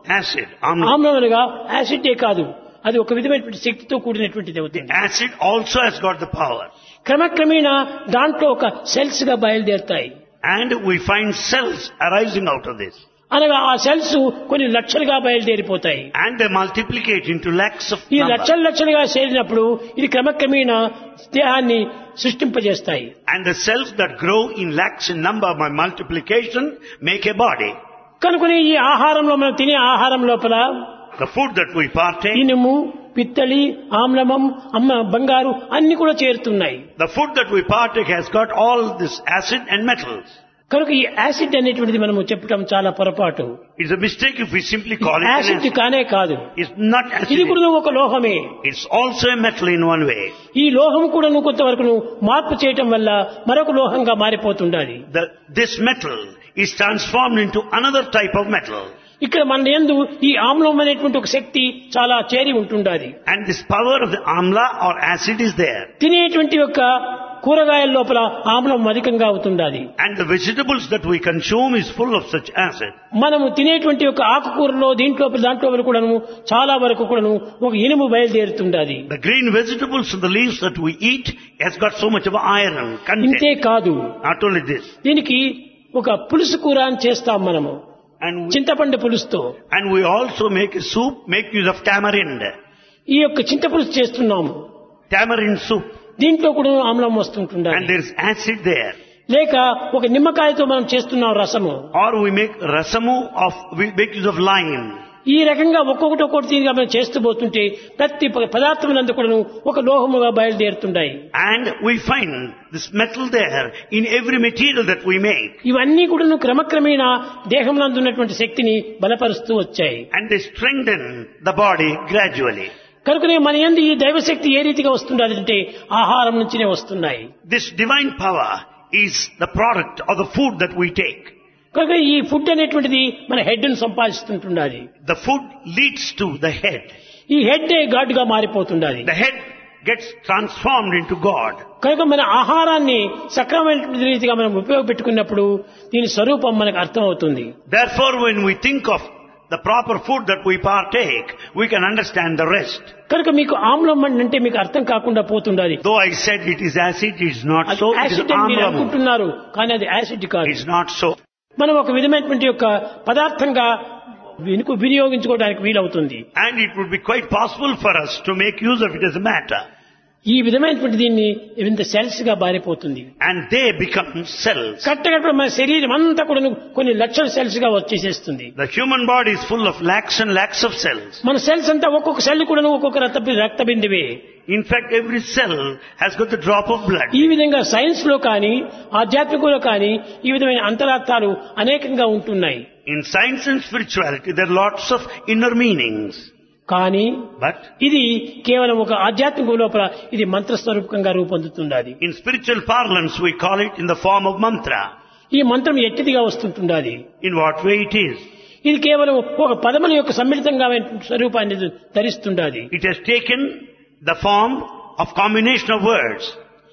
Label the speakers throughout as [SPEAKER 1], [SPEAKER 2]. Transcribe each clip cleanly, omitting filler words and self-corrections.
[SPEAKER 1] acid, amla.
[SPEAKER 2] ఆమ్లం అనగా యాసిడే కాదు, అది ఒక విధమైనటువంటి శక్తితో కూడినటువంటిది అవుతుంది.
[SPEAKER 1] Acid also has got the power.
[SPEAKER 2] క్రమక్రమేణా దాంట్లో ఒక సెల్స్ గా బయలుదేరుతాయి.
[SPEAKER 1] And we find cells arising out of this.
[SPEAKER 2] అనగా ఆ సెల్స్ కొన్ని లక్షలుగా బయలుదేరిపోతాయి.
[SPEAKER 1] And they multiplicate into lakhs of
[SPEAKER 2] ఈ
[SPEAKER 1] number.
[SPEAKER 2] లక్షలుగా చేరినప్పుడు ఇది క్రమక్రమేణా దేహాన్ని సృష్టింపజేస్తాయి.
[SPEAKER 1] And the cells that grow in lakhs in number by multiplication make a body.
[SPEAKER 2] కనుకొని ఈ ఆహారంలో మనం తినే ఆహారం లోపల
[SPEAKER 1] The food that we partake,
[SPEAKER 2] ఇనుము, పిత్తలి, ఆమ్లమం, బంగారు అన్ని కూడా చేరుతున్నాయి.
[SPEAKER 1] the food that we partake has got all this acid and metals.
[SPEAKER 2] కనుక ఈ యాసిడ్ అనేటువంటిది మనము చెప్పడం చాలా పొరపాటు.
[SPEAKER 1] It's a mistake if we simply call it an
[SPEAKER 2] acid
[SPEAKER 1] acid.
[SPEAKER 2] కానే కాదు,
[SPEAKER 1] It's not
[SPEAKER 2] ఇది
[SPEAKER 1] acid.
[SPEAKER 2] కూడా ఒక లోహమే.
[SPEAKER 1] It's also a metal in one way.
[SPEAKER 2] ఈ లోహం కూడా కొంతవరకు మార్పు చేయటం వల్ల మరొక లోహంగా మారిపోతుండాలి.
[SPEAKER 1] This metal is transformed into another type of metal.
[SPEAKER 2] ఇక్కడ మన యందు ఈ ఆమ్లం అనేటువంటి ఒక శక్తి చాలా చేరి ఉంటుండాలి.
[SPEAKER 1] And this power of the amla or acid is there.
[SPEAKER 2] తినేటువంటి యొక్క కూరగాయల లోపల ఆమ్లం అధికంగా అవుతుండాలి.
[SPEAKER 1] And the vegetables that we consume is full of such acid.
[SPEAKER 2] మనము తినేటువంటి యొక్క ఆకుకూరలో దాంట్లో కూడాను చాలా వరకు కూడాను ఒక ఇనుము బయలుదేరుతుండాలి.
[SPEAKER 1] The green vegetables and the leaves that we eat has got so much of iron content.
[SPEAKER 2] ఇంతే కాదు,
[SPEAKER 1] Not only this.
[SPEAKER 2] దీనికి ఒక పులుసు కూర అని చేస్తాం మనము, చింతపండు పులుసుతో.
[SPEAKER 1] And we also make a soup, make use of tamarind.
[SPEAKER 2] ఈ యొక్క చింతపులుసు చేస్తున్నాము,
[SPEAKER 1] Tamarind soup.
[SPEAKER 2] దీంట్లో కూడా ఆమ్లం వస్తుంటుండాలి.
[SPEAKER 1] And there is acid there.
[SPEAKER 2] లేక ఒక నిమ్మకాయతో మనం చేస్తున్నాం రసము.
[SPEAKER 1] Or we make rasamu we make use of lime.
[SPEAKER 2] ఈ రకంగా ఒక్కొక్కటి తీరుగా మనం చేస్తూ పోతుంటే ప్రతి పదార్థములందు కూడా ఒక లోహముగా బయలుదేరుతుంటాయి.
[SPEAKER 1] And we find this metal there in every material that we make.
[SPEAKER 2] ఇవన్నీ కూడా క్రమక్రమేణా దేహంలో ఉన్నటువంటి శక్తిని బలపరుస్తూ వచ్చాయి.
[SPEAKER 1] And they strengthen the body gradually.
[SPEAKER 2] కనుకనే మన యందు ఈ దైవశక్తి ఏ రీతిగా వస్తుందంటే ఆహారం నుంచినే వస్తున్నాయి.
[SPEAKER 1] This divine power is the product of the food that we take.
[SPEAKER 2] కనుక ఈ ఫుడ్ అనేటువంటిది మన హెడ్ ను సంపాదిస్తుంటుండాలి.
[SPEAKER 1] The food leads to the head.
[SPEAKER 2] ఈ హెడ్ గాడ్ గా మారిపోతుండాలి.
[SPEAKER 1] The head gets transformed into God.
[SPEAKER 2] కనుక మన ఆహారాన్ని సక్రమమైన రీతిగా మనం ఉపయోగపెట్టుకున్నప్పుడు దీని స్వరూపం మనకు అర్థమవుతుంది.
[SPEAKER 1] Therefore, when we think of the proper food that we partake, we can understand the rest.
[SPEAKER 2] కనుక మీకు ఆమ్లం అంటే మీకు అర్థం కాకుండా పోతుండాలి.
[SPEAKER 1] Though I said it is acid, it is not so. It is
[SPEAKER 2] acid అని మీరు
[SPEAKER 1] amlam.
[SPEAKER 2] అనుకుంటున్నారు, కానీ అది యాసిడ్ కాదు.
[SPEAKER 1] It's not so.
[SPEAKER 2] మనం ఒక విధమైనటువంటి యొక్క పదార్థంగా వినియోగించుకోవడానికి వీలవుతుంది.
[SPEAKER 1] And it would be quite possible for us to make use of it as a matter.
[SPEAKER 2] ఈ విధమైనటువంటి దీన్ని ఇంత సెల్స్ గా మారిపోతుంది.
[SPEAKER 1] And they become cells.
[SPEAKER 2] కరెక్ట్గా మన శరీరం అంతా కూడా కొన్ని లక్షల సెల్స్ గా వచ్చేసేస్తుంది.
[SPEAKER 1] The human body is full of lakhs and lakhs of cells.
[SPEAKER 2] మన సెల్స్ అంతా ఒక్కొక్క సెల్ కూడా ఒక్కొక్క రక్త బిందువే.
[SPEAKER 1] In fact, every cell has got the drop of blood.
[SPEAKER 2] ఈ విధంగా సైన్స్ లో కానీ ఆధ్యాత్మికంలో కానీ ఈ విధమైన అంతరార్థాలు అనేకంగా ఉంటున్నాయి.
[SPEAKER 1] In science and spirituality, there are lots of inner meanings.
[SPEAKER 2] కానీ
[SPEAKER 1] But
[SPEAKER 2] ఇది కేవలం ఒక ఆధ్యాత్మిక లోపల ఇది మంత్రస్వరూపకంగా రూపొందుతుండాలి.
[SPEAKER 1] in spiritual parlance, we call it in the form of mantra.
[SPEAKER 2] ఈ మంత్రం ఎట్టిదిగా వస్తుంటుండాలి.
[SPEAKER 1] In what way it is?
[SPEAKER 2] ఇది కేవలం ఒక పదముల యొక్క సమ్మిళితంగా స్వరూపాన్ని ధరిస్తుండాలి.
[SPEAKER 1] It has taken the form of combination of words.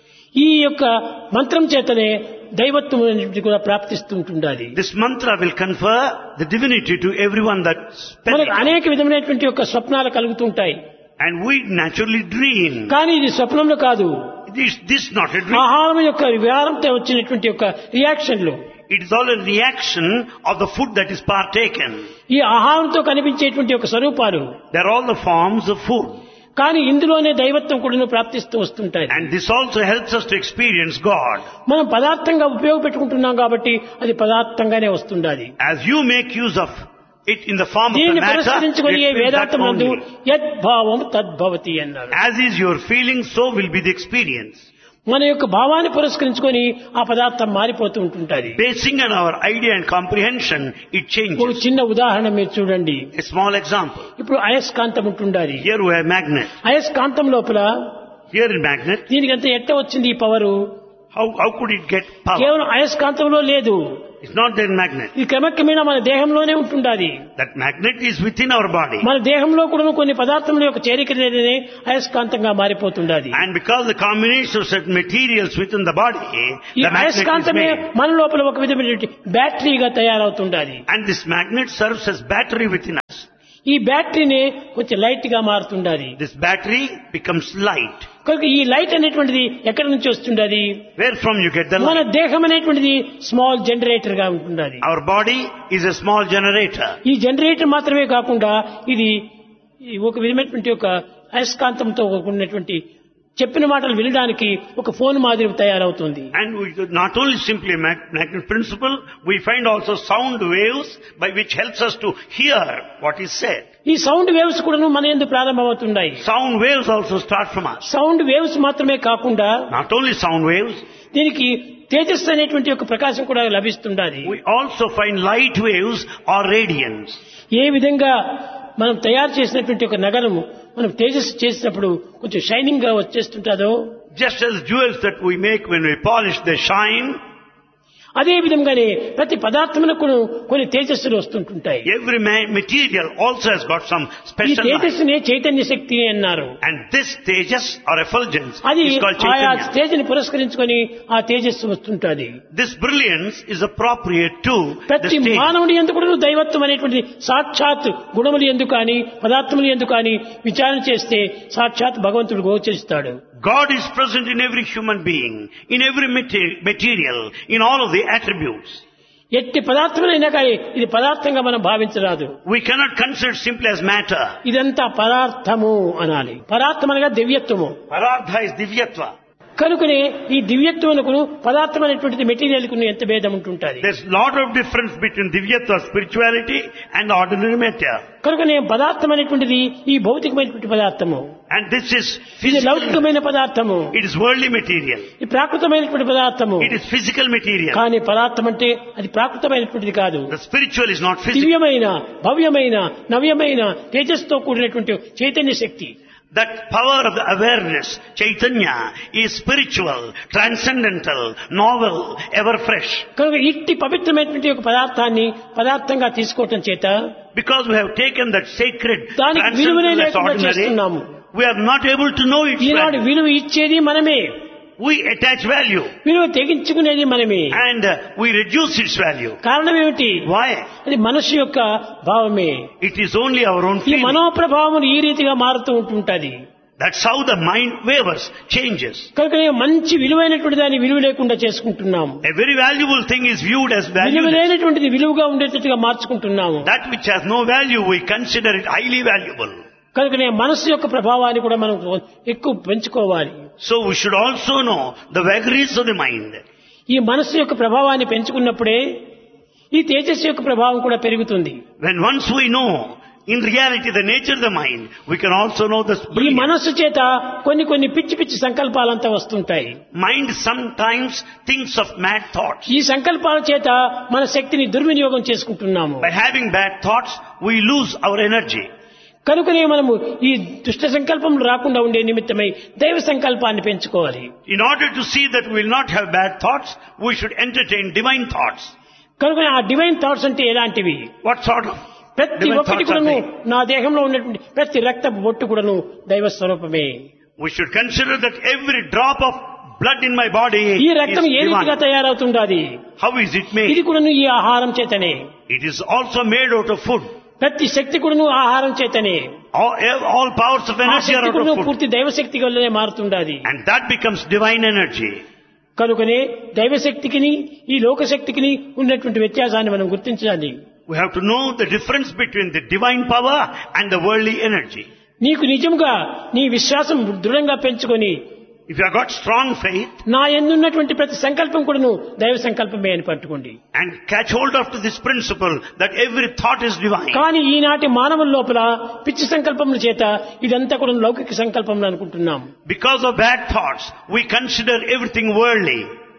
[SPEAKER 2] ఈ యొక్క మంత్రం చేతనే దైవత్వం అనేది కూడా ప్రాప్తిస్తుంటుండాలి.
[SPEAKER 1] This mantra will confer the divinity to everyone that spells
[SPEAKER 2] మనకు
[SPEAKER 1] it.
[SPEAKER 2] అనేక విధమైనటువంటి యొక్క స్వప్నాలు కలుగుతుంటాయి.
[SPEAKER 1] And we naturally dream.
[SPEAKER 2] కానీ ఇది స్వప్నంలో కాదు,
[SPEAKER 1] This not a dream.
[SPEAKER 2] ఆహారం యొక్క విహారంతో వచ్చినటువంటి యొక్క రియాక్షన్లు.
[SPEAKER 1] It is all a reaction of the food that is partaken.
[SPEAKER 2] ఈ ఆహారంతో కనిపించేటువంటి యొక్క స్వరూపాలు.
[SPEAKER 1] They are all the forms of food.
[SPEAKER 2] కానీ ఇందులోనే దైవత్వం కూడా ప్రాప్తిస్తూ వస్తుంటాయి.
[SPEAKER 1] And this also helps us to experience God.
[SPEAKER 2] మనం పదార్థంగా ఉపయోగపెట్టుకుంటున్నాం కాబట్టి అది పదార్థంగానే వస్తుండాలి.
[SPEAKER 1] As you make use of it in the form of the
[SPEAKER 2] దీన్ని
[SPEAKER 1] matter,
[SPEAKER 2] పురస్కరించుకొని
[SPEAKER 1] it will that
[SPEAKER 2] వేదాంతమందు
[SPEAKER 1] only.
[SPEAKER 2] యద్భావం తద్భవతి అన్నారు.
[SPEAKER 1] As is your feeling, so will be the experience.
[SPEAKER 2] మన యొక్క భావాన్ని పురస్కరించుకొని ఆ పదార్థం మారిపోతూ ఉంటుంటది.
[SPEAKER 1] Basing on our idea and comprehension, it
[SPEAKER 2] ఒక
[SPEAKER 1] changes.
[SPEAKER 2] చిన్న ఉదాహరణ మీరు చూడండి.
[SPEAKER 1] A small example.
[SPEAKER 2] ఇప్పుడు అయస్కాంతం ఉంటుండాలి.
[SPEAKER 1] Here we have magnet.
[SPEAKER 2] అయస్కాంతం లోపల
[SPEAKER 1] Here in magnet,
[SPEAKER 2] దీనికంతా ఎట్ట వచ్చింది ఈ power?
[SPEAKER 1] How could it get power?
[SPEAKER 2] కేవలం అయస్కాంతంలో లేదు.
[SPEAKER 1] It's not their magnet.
[SPEAKER 2] ఇది క్రమక్రమేణా మన దేహంలోనే ఉంటుండాలి.
[SPEAKER 1] That magnet is within our body.
[SPEAKER 2] మన దేహంలో కూడా కొన్ని పదార్థముల యొక్క చేరికనే అయస్కాంతంగా మారిపోతుండాలి.
[SPEAKER 1] And because the combination of certain materials within the body,
[SPEAKER 2] ఈ
[SPEAKER 1] the magnet is
[SPEAKER 2] అయస్కాంతమే
[SPEAKER 1] made.
[SPEAKER 2] మన లోపల ఒక విధమైనటువంటి బ్యాటరీగా తయారవుతుండాలి.
[SPEAKER 1] And this magnet serves as battery within us.
[SPEAKER 2] ఈ బ్యాటరీని కొంచెం లైట్ గా మారుతుండాలి.
[SPEAKER 1] This battery becomes light.
[SPEAKER 2] కనుక ఈ లైట్ అనేటువంటిది ఎక్కడి నుంచి వస్తుండాలి?
[SPEAKER 1] Where from you get the
[SPEAKER 2] మన
[SPEAKER 1] light?
[SPEAKER 2] దేహం అనేటువంటిది స్మాల్ జనరేటర్ గా ఉంటుండాలి.
[SPEAKER 1] Our body is a small generator.
[SPEAKER 2] ఈ జనరేటర్ మాత్రమే కాకుండా ఇది ఒక విధమైనటువంటి ఒక అయస్కాంతంతో ఉన్నటువంటి చెప్పిన మాటలు వినడానికి ఒక ఫోన్ మాదిరి తయారవుతుంది.
[SPEAKER 1] And we not only simply magnet principle, we find also sound waves by which helps us to hear what is said.
[SPEAKER 2] ఈ సౌండ్ వేవ్స్ కూడా మన యందు ప్రారంభమవుతున్నాయి.
[SPEAKER 1] Sound waves also start from us.
[SPEAKER 2] Sound waves మాత్రమే కాకుండా
[SPEAKER 1] Not only sound waves,
[SPEAKER 2] దీనికి తేజస్సు అనేటువంటి ఒక ప్రకాశం కూడా లభిస్తుండాలి.
[SPEAKER 1] we also find light waves or radiance.
[SPEAKER 2] ఏ విధంగా మనం తయారు చేసినటువంటి ఒక నగరము మనం తేజస్సు చేసినప్పుడు కొంచెం షైనింగ్ గా వచ్చేస్తుంటాదో,
[SPEAKER 1] Just as jewels that we make when we polish, they shine.
[SPEAKER 2] అదే విధంగానే ప్రతి పదార్థములకు కొన్ని తేజస్సులు వస్తుంటుంటాయి.
[SPEAKER 1] Every material also has got some
[SPEAKER 2] ఈ
[SPEAKER 1] special light.
[SPEAKER 2] తేజస్సునే చైతన్య శక్తి అన్నారు.
[SPEAKER 1] And this tejas or effulgence
[SPEAKER 2] అది
[SPEAKER 1] is called
[SPEAKER 2] ఆయా
[SPEAKER 1] chaitanya.
[SPEAKER 2] స్టేజ్ ని పురస్కరించుకొని ఆ తేజస్సు వస్తుంటది.
[SPEAKER 1] This brilliance is appropriate to the
[SPEAKER 2] ప్రతి
[SPEAKER 1] stage.
[SPEAKER 2] మానవుడి ఎందుకు కూడా దైవత్వం అనేటువంటి సాక్షాత్ గుణములు ఎందుకు కానీ పదార్థములు ఎందుకు కానీ విచారణ చేస్తే సాక్షాత్ భగవంతుడు గోచరిస్తాడు.
[SPEAKER 1] God is present in every human being, in every material, in all of the attributes.
[SPEAKER 2] ఎట్టి పదార్థములైనా కానీ ఇది పదార్థంగా మనం భావించరాదు.
[SPEAKER 1] We cannot consider simply as matter.
[SPEAKER 2] ఇదంతా పదార్థము అనాలి. పదార్థం అనగా దివ్యత్వము.
[SPEAKER 1] Parardha is divyatva.
[SPEAKER 2] కనుకనే ఈ దివ్యత్వమునకు పదార్థం అనేటువంటిది మెటీరియల్ కు ఎంత భేదం ఉంటుంటది.
[SPEAKER 1] There's lot of difference between divyatva, spirituality, and ordinary matter.
[SPEAKER 2] కనుకనే పదార్థం అనేటువంటిది ఈ భౌతికమైనటువంటి పదార్థము.
[SPEAKER 1] And this is
[SPEAKER 2] ఇది
[SPEAKER 1] physical.
[SPEAKER 2] లౌకికమైన పదార్థము.
[SPEAKER 1] It is worldly material.
[SPEAKER 2] ఇది ప్రాకృతమైనటువంటి పదార్థము.
[SPEAKER 1] It is physical material.
[SPEAKER 2] కానీ పదార్థం అంటే అది ప్రాకృతమైనటువంటిది కాదు.
[SPEAKER 1] The spiritual is not physical.
[SPEAKER 2] దివ్యమైన భవ్యమైన నవ్యమైన తేజస్తో కూడినటువంటి చైతన్య శక్తి.
[SPEAKER 1] That power of the awareness, Chaitanya, is spiritual, transcendental, novel, ever fresh.
[SPEAKER 2] కనుక ఇట్టి పవిత్రమైనటువంటి ఒక పదార్థాన్ని పదార్థంగా తీసుకోవటం చేత
[SPEAKER 1] Because we have taken that sacred,
[SPEAKER 2] దానికి విలువనే
[SPEAKER 1] transcendental,
[SPEAKER 2] లేకుండా
[SPEAKER 1] ordinary,
[SPEAKER 2] చేస్తున్నాము.
[SPEAKER 1] we are not able to know its
[SPEAKER 2] Eenadu
[SPEAKER 1] value.
[SPEAKER 2] విలువ ఇచ్చేది మనమే,
[SPEAKER 1] We attach value
[SPEAKER 2] విలువ తెగించుకునేది మనమే.
[SPEAKER 1] and we reduce its value.
[SPEAKER 2] కారణం ఏమిటి?
[SPEAKER 1] Why?
[SPEAKER 2] అది మనసు యొక్క భావమే.
[SPEAKER 1] It is only our own
[SPEAKER 2] ఈ
[SPEAKER 1] feeling.
[SPEAKER 2] మనోప్రభావం ఈ రీతిగా మారుతూ ఉంటుంటది.
[SPEAKER 1] That's how the mind wavers, changes.
[SPEAKER 2] కనుక మంచి విలువైనటువంటి దాన్ని విలువ లేకుండా చేసుకుంటున్నాము.
[SPEAKER 1] A very valuable thing is viewed as
[SPEAKER 2] విలువ
[SPEAKER 1] valueless.
[SPEAKER 2] లేనటువంటిది విలువగా ఉండేటట్టుగా మార్చుకుంటున్నాము.
[SPEAKER 1] That which has no value, we consider it highly valuable.
[SPEAKER 2] కనుకనే మనస్సు యొక్క ప్రభావాన్ని కూడా మనం ఎక్కువ పెంచుకోవాలి.
[SPEAKER 1] So we should also know the vagaries of the mind.
[SPEAKER 2] ఈ మనస్సు యొక్క ప్రభావాన్ని పెంచుకున్నప్పుడే ఈ తేజస్సు యొక్క ప్రభావం కూడా పెరుగుతుంది.
[SPEAKER 1] When once we know in reality the nature of the mind, we can also know the
[SPEAKER 2] ఈ
[SPEAKER 1] brilliance.
[SPEAKER 2] మనస్సు చేత కొన్ని పిచ్చి పిచ్చి సంకల్పాలంతా వస్తుంటాయి.
[SPEAKER 1] Mind sometimes thinks of mad thoughts.
[SPEAKER 2] ఈ సంకల్పాల చేత మన శక్తిని దుర్వినియోగం చేసుకుంటున్నాము.
[SPEAKER 1] By having bad thoughts, we lose our energy.
[SPEAKER 2] కనుకనే మనము ఈ దుష్ట సంకల్పములు రాకుండా ఉండే నిమిత్తమై దైవ సంకల్పాన్ని పెంచుకోవాలి.
[SPEAKER 1] In order to see that we will not have bad thoughts, we should entertain divine thoughts.
[SPEAKER 2] కనుక ఆ డివైన్ థాట్స్ అంటే ఎలాంటివి?
[SPEAKER 1] What sort of
[SPEAKER 2] ప్రతి
[SPEAKER 1] divine
[SPEAKER 2] ఒక్కటి
[SPEAKER 1] thoughts are
[SPEAKER 2] కూడాను
[SPEAKER 1] they?
[SPEAKER 2] నా దేహంలో ఉన్నటువంటి ప్రతి రక్తపు బొట్టు కూడాను దైవ స్వరూపమే.
[SPEAKER 1] We should consider that every drop of blood in my body
[SPEAKER 2] ఈ
[SPEAKER 1] is
[SPEAKER 2] రక్తం ఏ రీతిగా
[SPEAKER 1] divine.
[SPEAKER 2] తయారవుతుండాది?
[SPEAKER 1] How is it
[SPEAKER 2] ఇది
[SPEAKER 1] made?
[SPEAKER 2] కూడాను ఈ ఆహారం చేతనే.
[SPEAKER 1] It is also made out of food.
[SPEAKER 2] ప్రతి శక్తి కూడాను ఆహారం చేతనే.
[SPEAKER 1] All powers of
[SPEAKER 2] ఆ
[SPEAKER 1] energy are
[SPEAKER 2] శక్తి
[SPEAKER 1] out
[SPEAKER 2] కూడాను
[SPEAKER 1] of food.
[SPEAKER 2] పూర్తి దైవశక్తి వల్లనే మారుతుండాది.
[SPEAKER 1] And that becomes divine energy.
[SPEAKER 2] కనుకనే దైవశక్తికిని ఈ లోకశక్తికిని ఉన్నటువంటి వ్యత్యాసాన్ని మనం గుర్తించాలి.
[SPEAKER 1] We have to know the difference between the divine power and the worldly energy.
[SPEAKER 2] నీకు నిజంగా నీ విశ్వాసం దృఢంగా పెంచుకొని
[SPEAKER 1] If you have got strong faith
[SPEAKER 2] నా యందున్నటువంటి ప్రతి సంకల్పం కూడాను దైవ సంకల్పమే అని పట్టుకోండి.
[SPEAKER 1] and catch hold of to this principle that every thought is divine.
[SPEAKER 2] కానీ ఈనాటి మానవుల లోపల పిచ్చి సంకల్పముల చేత ఇదంతా కూడా లౌకిక సంకల్పములు అనుకుంటున్నాం.
[SPEAKER 1] Because of bad thoughts, we consider everything worldly.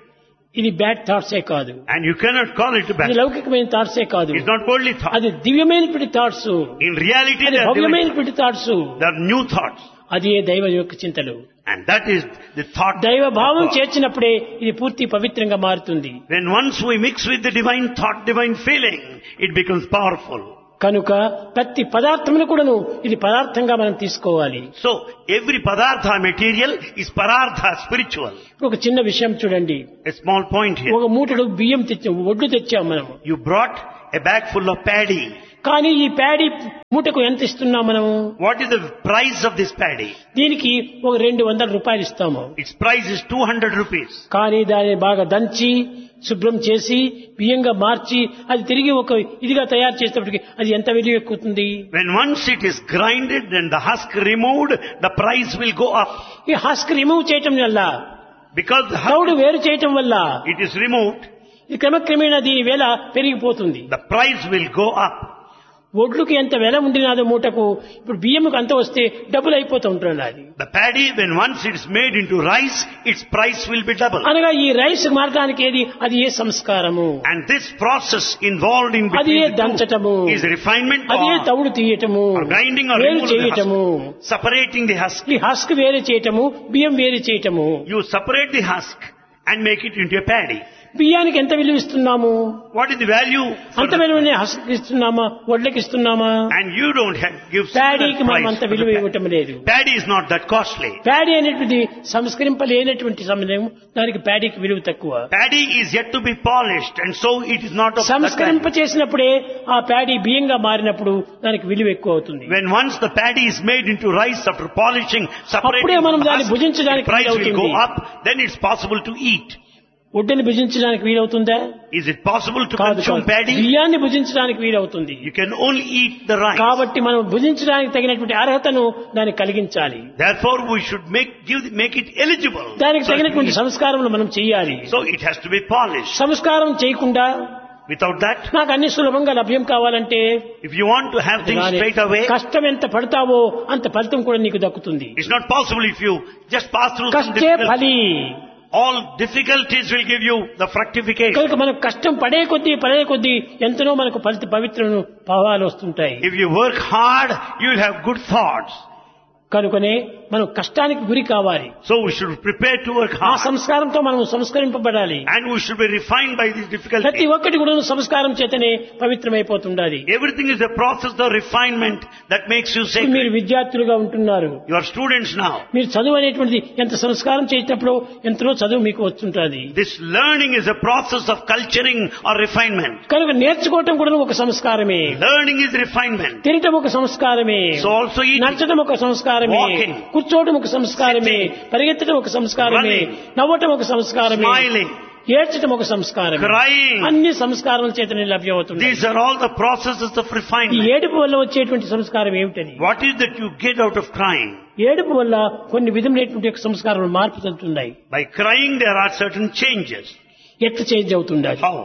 [SPEAKER 2] ఇది బ్యాడ్ థాట్సే కాదు,
[SPEAKER 1] And you cannot call it bad.
[SPEAKER 2] ఇది లౌకికమైన థాట్సే కాదు,
[SPEAKER 1] It's not worldly thoughts.
[SPEAKER 2] అది దివ్యమైనటువంటి థాట్స్,
[SPEAKER 1] In reality,
[SPEAKER 2] అది
[SPEAKER 1] they are divine.
[SPEAKER 2] భవ్యమైనటువంటి thoughts.
[SPEAKER 1] They are new thoughts.
[SPEAKER 2] అదే దైవ యొక్క చింతలు.
[SPEAKER 1] And that is the thought.
[SPEAKER 2] దైవ భావం
[SPEAKER 1] of God.
[SPEAKER 2] చేర్చినప్పుడే ఇది పూర్తి పవిత్రంగా మారుతుంది.
[SPEAKER 1] When once we mix with the divine thought, divine feeling, it becomes powerful.
[SPEAKER 2] కనుక ప్రతి పదార్థమును కూడాను ఇది పదార్థంగా మనం తీసుకోవాలి.
[SPEAKER 1] So, every padartha material is parartha spiritual.
[SPEAKER 2] ఒక చిన్న విషయం చూడండి.
[SPEAKER 1] A small point here.
[SPEAKER 2] ఒక మూటడు బియ్యం తెచ్చాం, ఒడ్లు తెచ్చాం మనం.
[SPEAKER 1] You brought a bag full of paddy.
[SPEAKER 2] కానీ ఈ ప్యాడీ మూటకు ఎంత ఇస్తున్నాం మనము?
[SPEAKER 1] What is the price of this paddy?
[SPEAKER 2] దీనికి ఒక 200 రూపాయలు ఇస్తాము.
[SPEAKER 1] Its price is 200 rupees.
[SPEAKER 2] కానీ దాన్ని బాగా దంచి శుభ్రం చేసి బియ్యంగా మార్చి అది తిరిగి ఒక ఇదిగా తయారు చేసేటప్పటికి అది ఎంత విలువ ఎక్కుతుంది?
[SPEAKER 1] When once it is grinded and the husk removed, the price will go up.
[SPEAKER 2] ఈ హస్క్ రిమూవ్ చేయటం వల్ల,
[SPEAKER 1] Because the
[SPEAKER 2] తౌడు
[SPEAKER 1] husk,
[SPEAKER 2] వేరు చేయటం వల్ల
[SPEAKER 1] it is removed,
[SPEAKER 2] ఈ క్రమక్రమేణా దీని వేల పెరిగిపోతుంది.
[SPEAKER 1] the price will go up.
[SPEAKER 2] ఒడ్లుకి ఎంత వెల ఉండినాదో మూటకు, ఇప్పుడు బియ్యంకు అంత వస్తే డబ్బులు అయిపోతూ ఉంటుంది. అది
[SPEAKER 1] The paddy, when once it is made into rice, its price will be double.
[SPEAKER 2] అనగా ఈ రైస్ మార్గానికి ఏది అది ఏ సంస్కారము,
[SPEAKER 1] And this process involved in
[SPEAKER 2] అది ఏ
[SPEAKER 1] between the
[SPEAKER 2] దంచటము,
[SPEAKER 1] two is refinement
[SPEAKER 2] అది ఏ
[SPEAKER 1] or
[SPEAKER 2] తౌడు తీయటము,
[SPEAKER 1] grinding or
[SPEAKER 2] వేరు
[SPEAKER 1] removal of the
[SPEAKER 2] చేయటము.
[SPEAKER 1] husk. Separating the husk.
[SPEAKER 2] ఈ హస్క్ వేరే చేయటము, బియ్యం వేరే చేయటము.
[SPEAKER 1] You separate the husk and make it into a paddy.
[SPEAKER 2] బియ్యానికి ఎంత విలువ ఇస్తున్నాము?
[SPEAKER 1] What is the value? For
[SPEAKER 2] అంత విలువనే husk ఇస్తున్నామా, వడ్లకి ఇస్తున్నామా?
[SPEAKER 1] And you don't have, give
[SPEAKER 2] ప్యాడీకి
[SPEAKER 1] similar
[SPEAKER 2] మనం
[SPEAKER 1] price
[SPEAKER 2] అంత
[SPEAKER 1] for the
[SPEAKER 2] విలువ
[SPEAKER 1] paddy.
[SPEAKER 2] ఇవ్వటం లేదు.
[SPEAKER 1] Paddy is not that costly.
[SPEAKER 2] Paddy అనేటువంటిది సంస్కరింపలేనటువంటి సమయం, దానికి ప్యాడీకి విలువ తక్కువ.
[SPEAKER 1] Paddy is yet to be polished, and so it is not of that
[SPEAKER 2] సంస్కరింప
[SPEAKER 1] value.
[SPEAKER 2] చేసినప్పుడే ఆ ప్యాడీ బియ్యంగా మారినప్పుడు దానికి విలువ ఎక్కువ అవుతుంది.
[SPEAKER 1] When once the paddy is made into rice after polishing, separating
[SPEAKER 2] అప్పుడే మనం
[SPEAKER 1] from the
[SPEAKER 2] దాన్ని
[SPEAKER 1] husk,
[SPEAKER 2] భుజించడానికి
[SPEAKER 1] the price will
[SPEAKER 2] వీలవుతుంది.
[SPEAKER 1] go up, then it's possible to eat.
[SPEAKER 2] ఒడ్డుని భుజించడానికి వీలవుతుందా?
[SPEAKER 1] Is it possible to
[SPEAKER 2] కాదు,
[SPEAKER 1] consume
[SPEAKER 2] కాదు.
[SPEAKER 1] paddy?
[SPEAKER 2] బియ్యాన్ని భుజించడానికి వీలవుతుంది.
[SPEAKER 1] You can only eat the rice.
[SPEAKER 2] కాబట్టి మనం భుజించడానికి తగినటువంటి అర్హతను దానికి కలిగించాలి.
[SPEAKER 1] Therefore, we should make it eligible.
[SPEAKER 2] దానికి
[SPEAKER 1] So it
[SPEAKER 2] తగినటువంటి
[SPEAKER 1] means-
[SPEAKER 2] సంస్కారం మనం చేయాలి.
[SPEAKER 1] So it has to be polished.
[SPEAKER 2] సంస్కారం చేయకుండా
[SPEAKER 1] Without that,
[SPEAKER 2] నాకు అన్ని సులభంగా లభ్యం కావాలంటే
[SPEAKER 1] if you want to have things straight away,
[SPEAKER 2] కష్టం ఎంత పడతావో అంత ఫలితం కూడా నీకు దక్కుతుంది.
[SPEAKER 1] it's not possible if you just pass through some
[SPEAKER 2] కష్టే
[SPEAKER 1] difficulties.
[SPEAKER 2] ఫలి.
[SPEAKER 1] All difficulties will give you the fructification.
[SPEAKER 2] కనుక మనకు కష్టం పడే కొద్దీ ఎంతనో మనకు పవిత్రను భావాలు వస్తుంటాయి.
[SPEAKER 1] If you work hard, you will have good thoughts.
[SPEAKER 2] కనుకనే మనం కష్టానికి గురి కావాలి.
[SPEAKER 1] So we should prepare to work
[SPEAKER 2] ఆ
[SPEAKER 1] hard.
[SPEAKER 2] సంస్కారంతో మనం సంస్కరింపబడాలి.
[SPEAKER 1] And we should be refined by these
[SPEAKER 2] ప్రతి
[SPEAKER 1] difficulties.
[SPEAKER 2] ఒక్కటి కూడా సంస్కారం చేతనే పవిత్రమైపోతుండాలి.
[SPEAKER 1] Everything is a process of refinement that makes you
[SPEAKER 2] మీరు
[SPEAKER 1] sacred.
[SPEAKER 2] విద్యార్థులుగా ఉంటున్నారు.
[SPEAKER 1] You are students now.
[SPEAKER 2] మీరు చదువు అనేటువంటిది ఎంత సంస్కారం చేసేటప్పుడు ఎంతనో చదువు మీకు వస్తుంటుంది.
[SPEAKER 1] This learning is a process of culturing or refinement.
[SPEAKER 2] కనుక నేర్చుకోవటం కూడా ఒక సంస్కారమే,
[SPEAKER 1] Learning is refinement.
[SPEAKER 2] తినటం ఒక సంస్కారమే,
[SPEAKER 1] So also eating.
[SPEAKER 2] నచ్చటం ఒక సంస్కారమే,
[SPEAKER 1] Walking.
[SPEAKER 2] కూర్చోవటం ఒక సంస్కారమే, పరిగెత్తడం ఒక సంస్కారమే,
[SPEAKER 1] Running.
[SPEAKER 2] నవ్వటం ఒక సంస్కారమే,
[SPEAKER 1] Smiling.
[SPEAKER 2] ఏడ్చటం ఒక సంస్కారమే.
[SPEAKER 1] Crying.
[SPEAKER 2] అన్ని సంస్కారాల చేతనే లభ్యమవుతుంది.
[SPEAKER 1] These are all the processes of
[SPEAKER 2] ఈ
[SPEAKER 1] refinement.
[SPEAKER 2] ఏడుపు వల్ల వచ్చేటువంటి సంస్కారం ఏమిటని?
[SPEAKER 1] What is that you get out of crying?
[SPEAKER 2] ఏడుపు వల్ల కొన్ని విధములైనటువంటి యొక్క సంస్కారాలు మార్పు చెందుతున్నాయి.
[SPEAKER 1] By crying there are certain changes.
[SPEAKER 2] ఎట్లా చేంజ్ అవుతుండాలి?
[SPEAKER 1] How?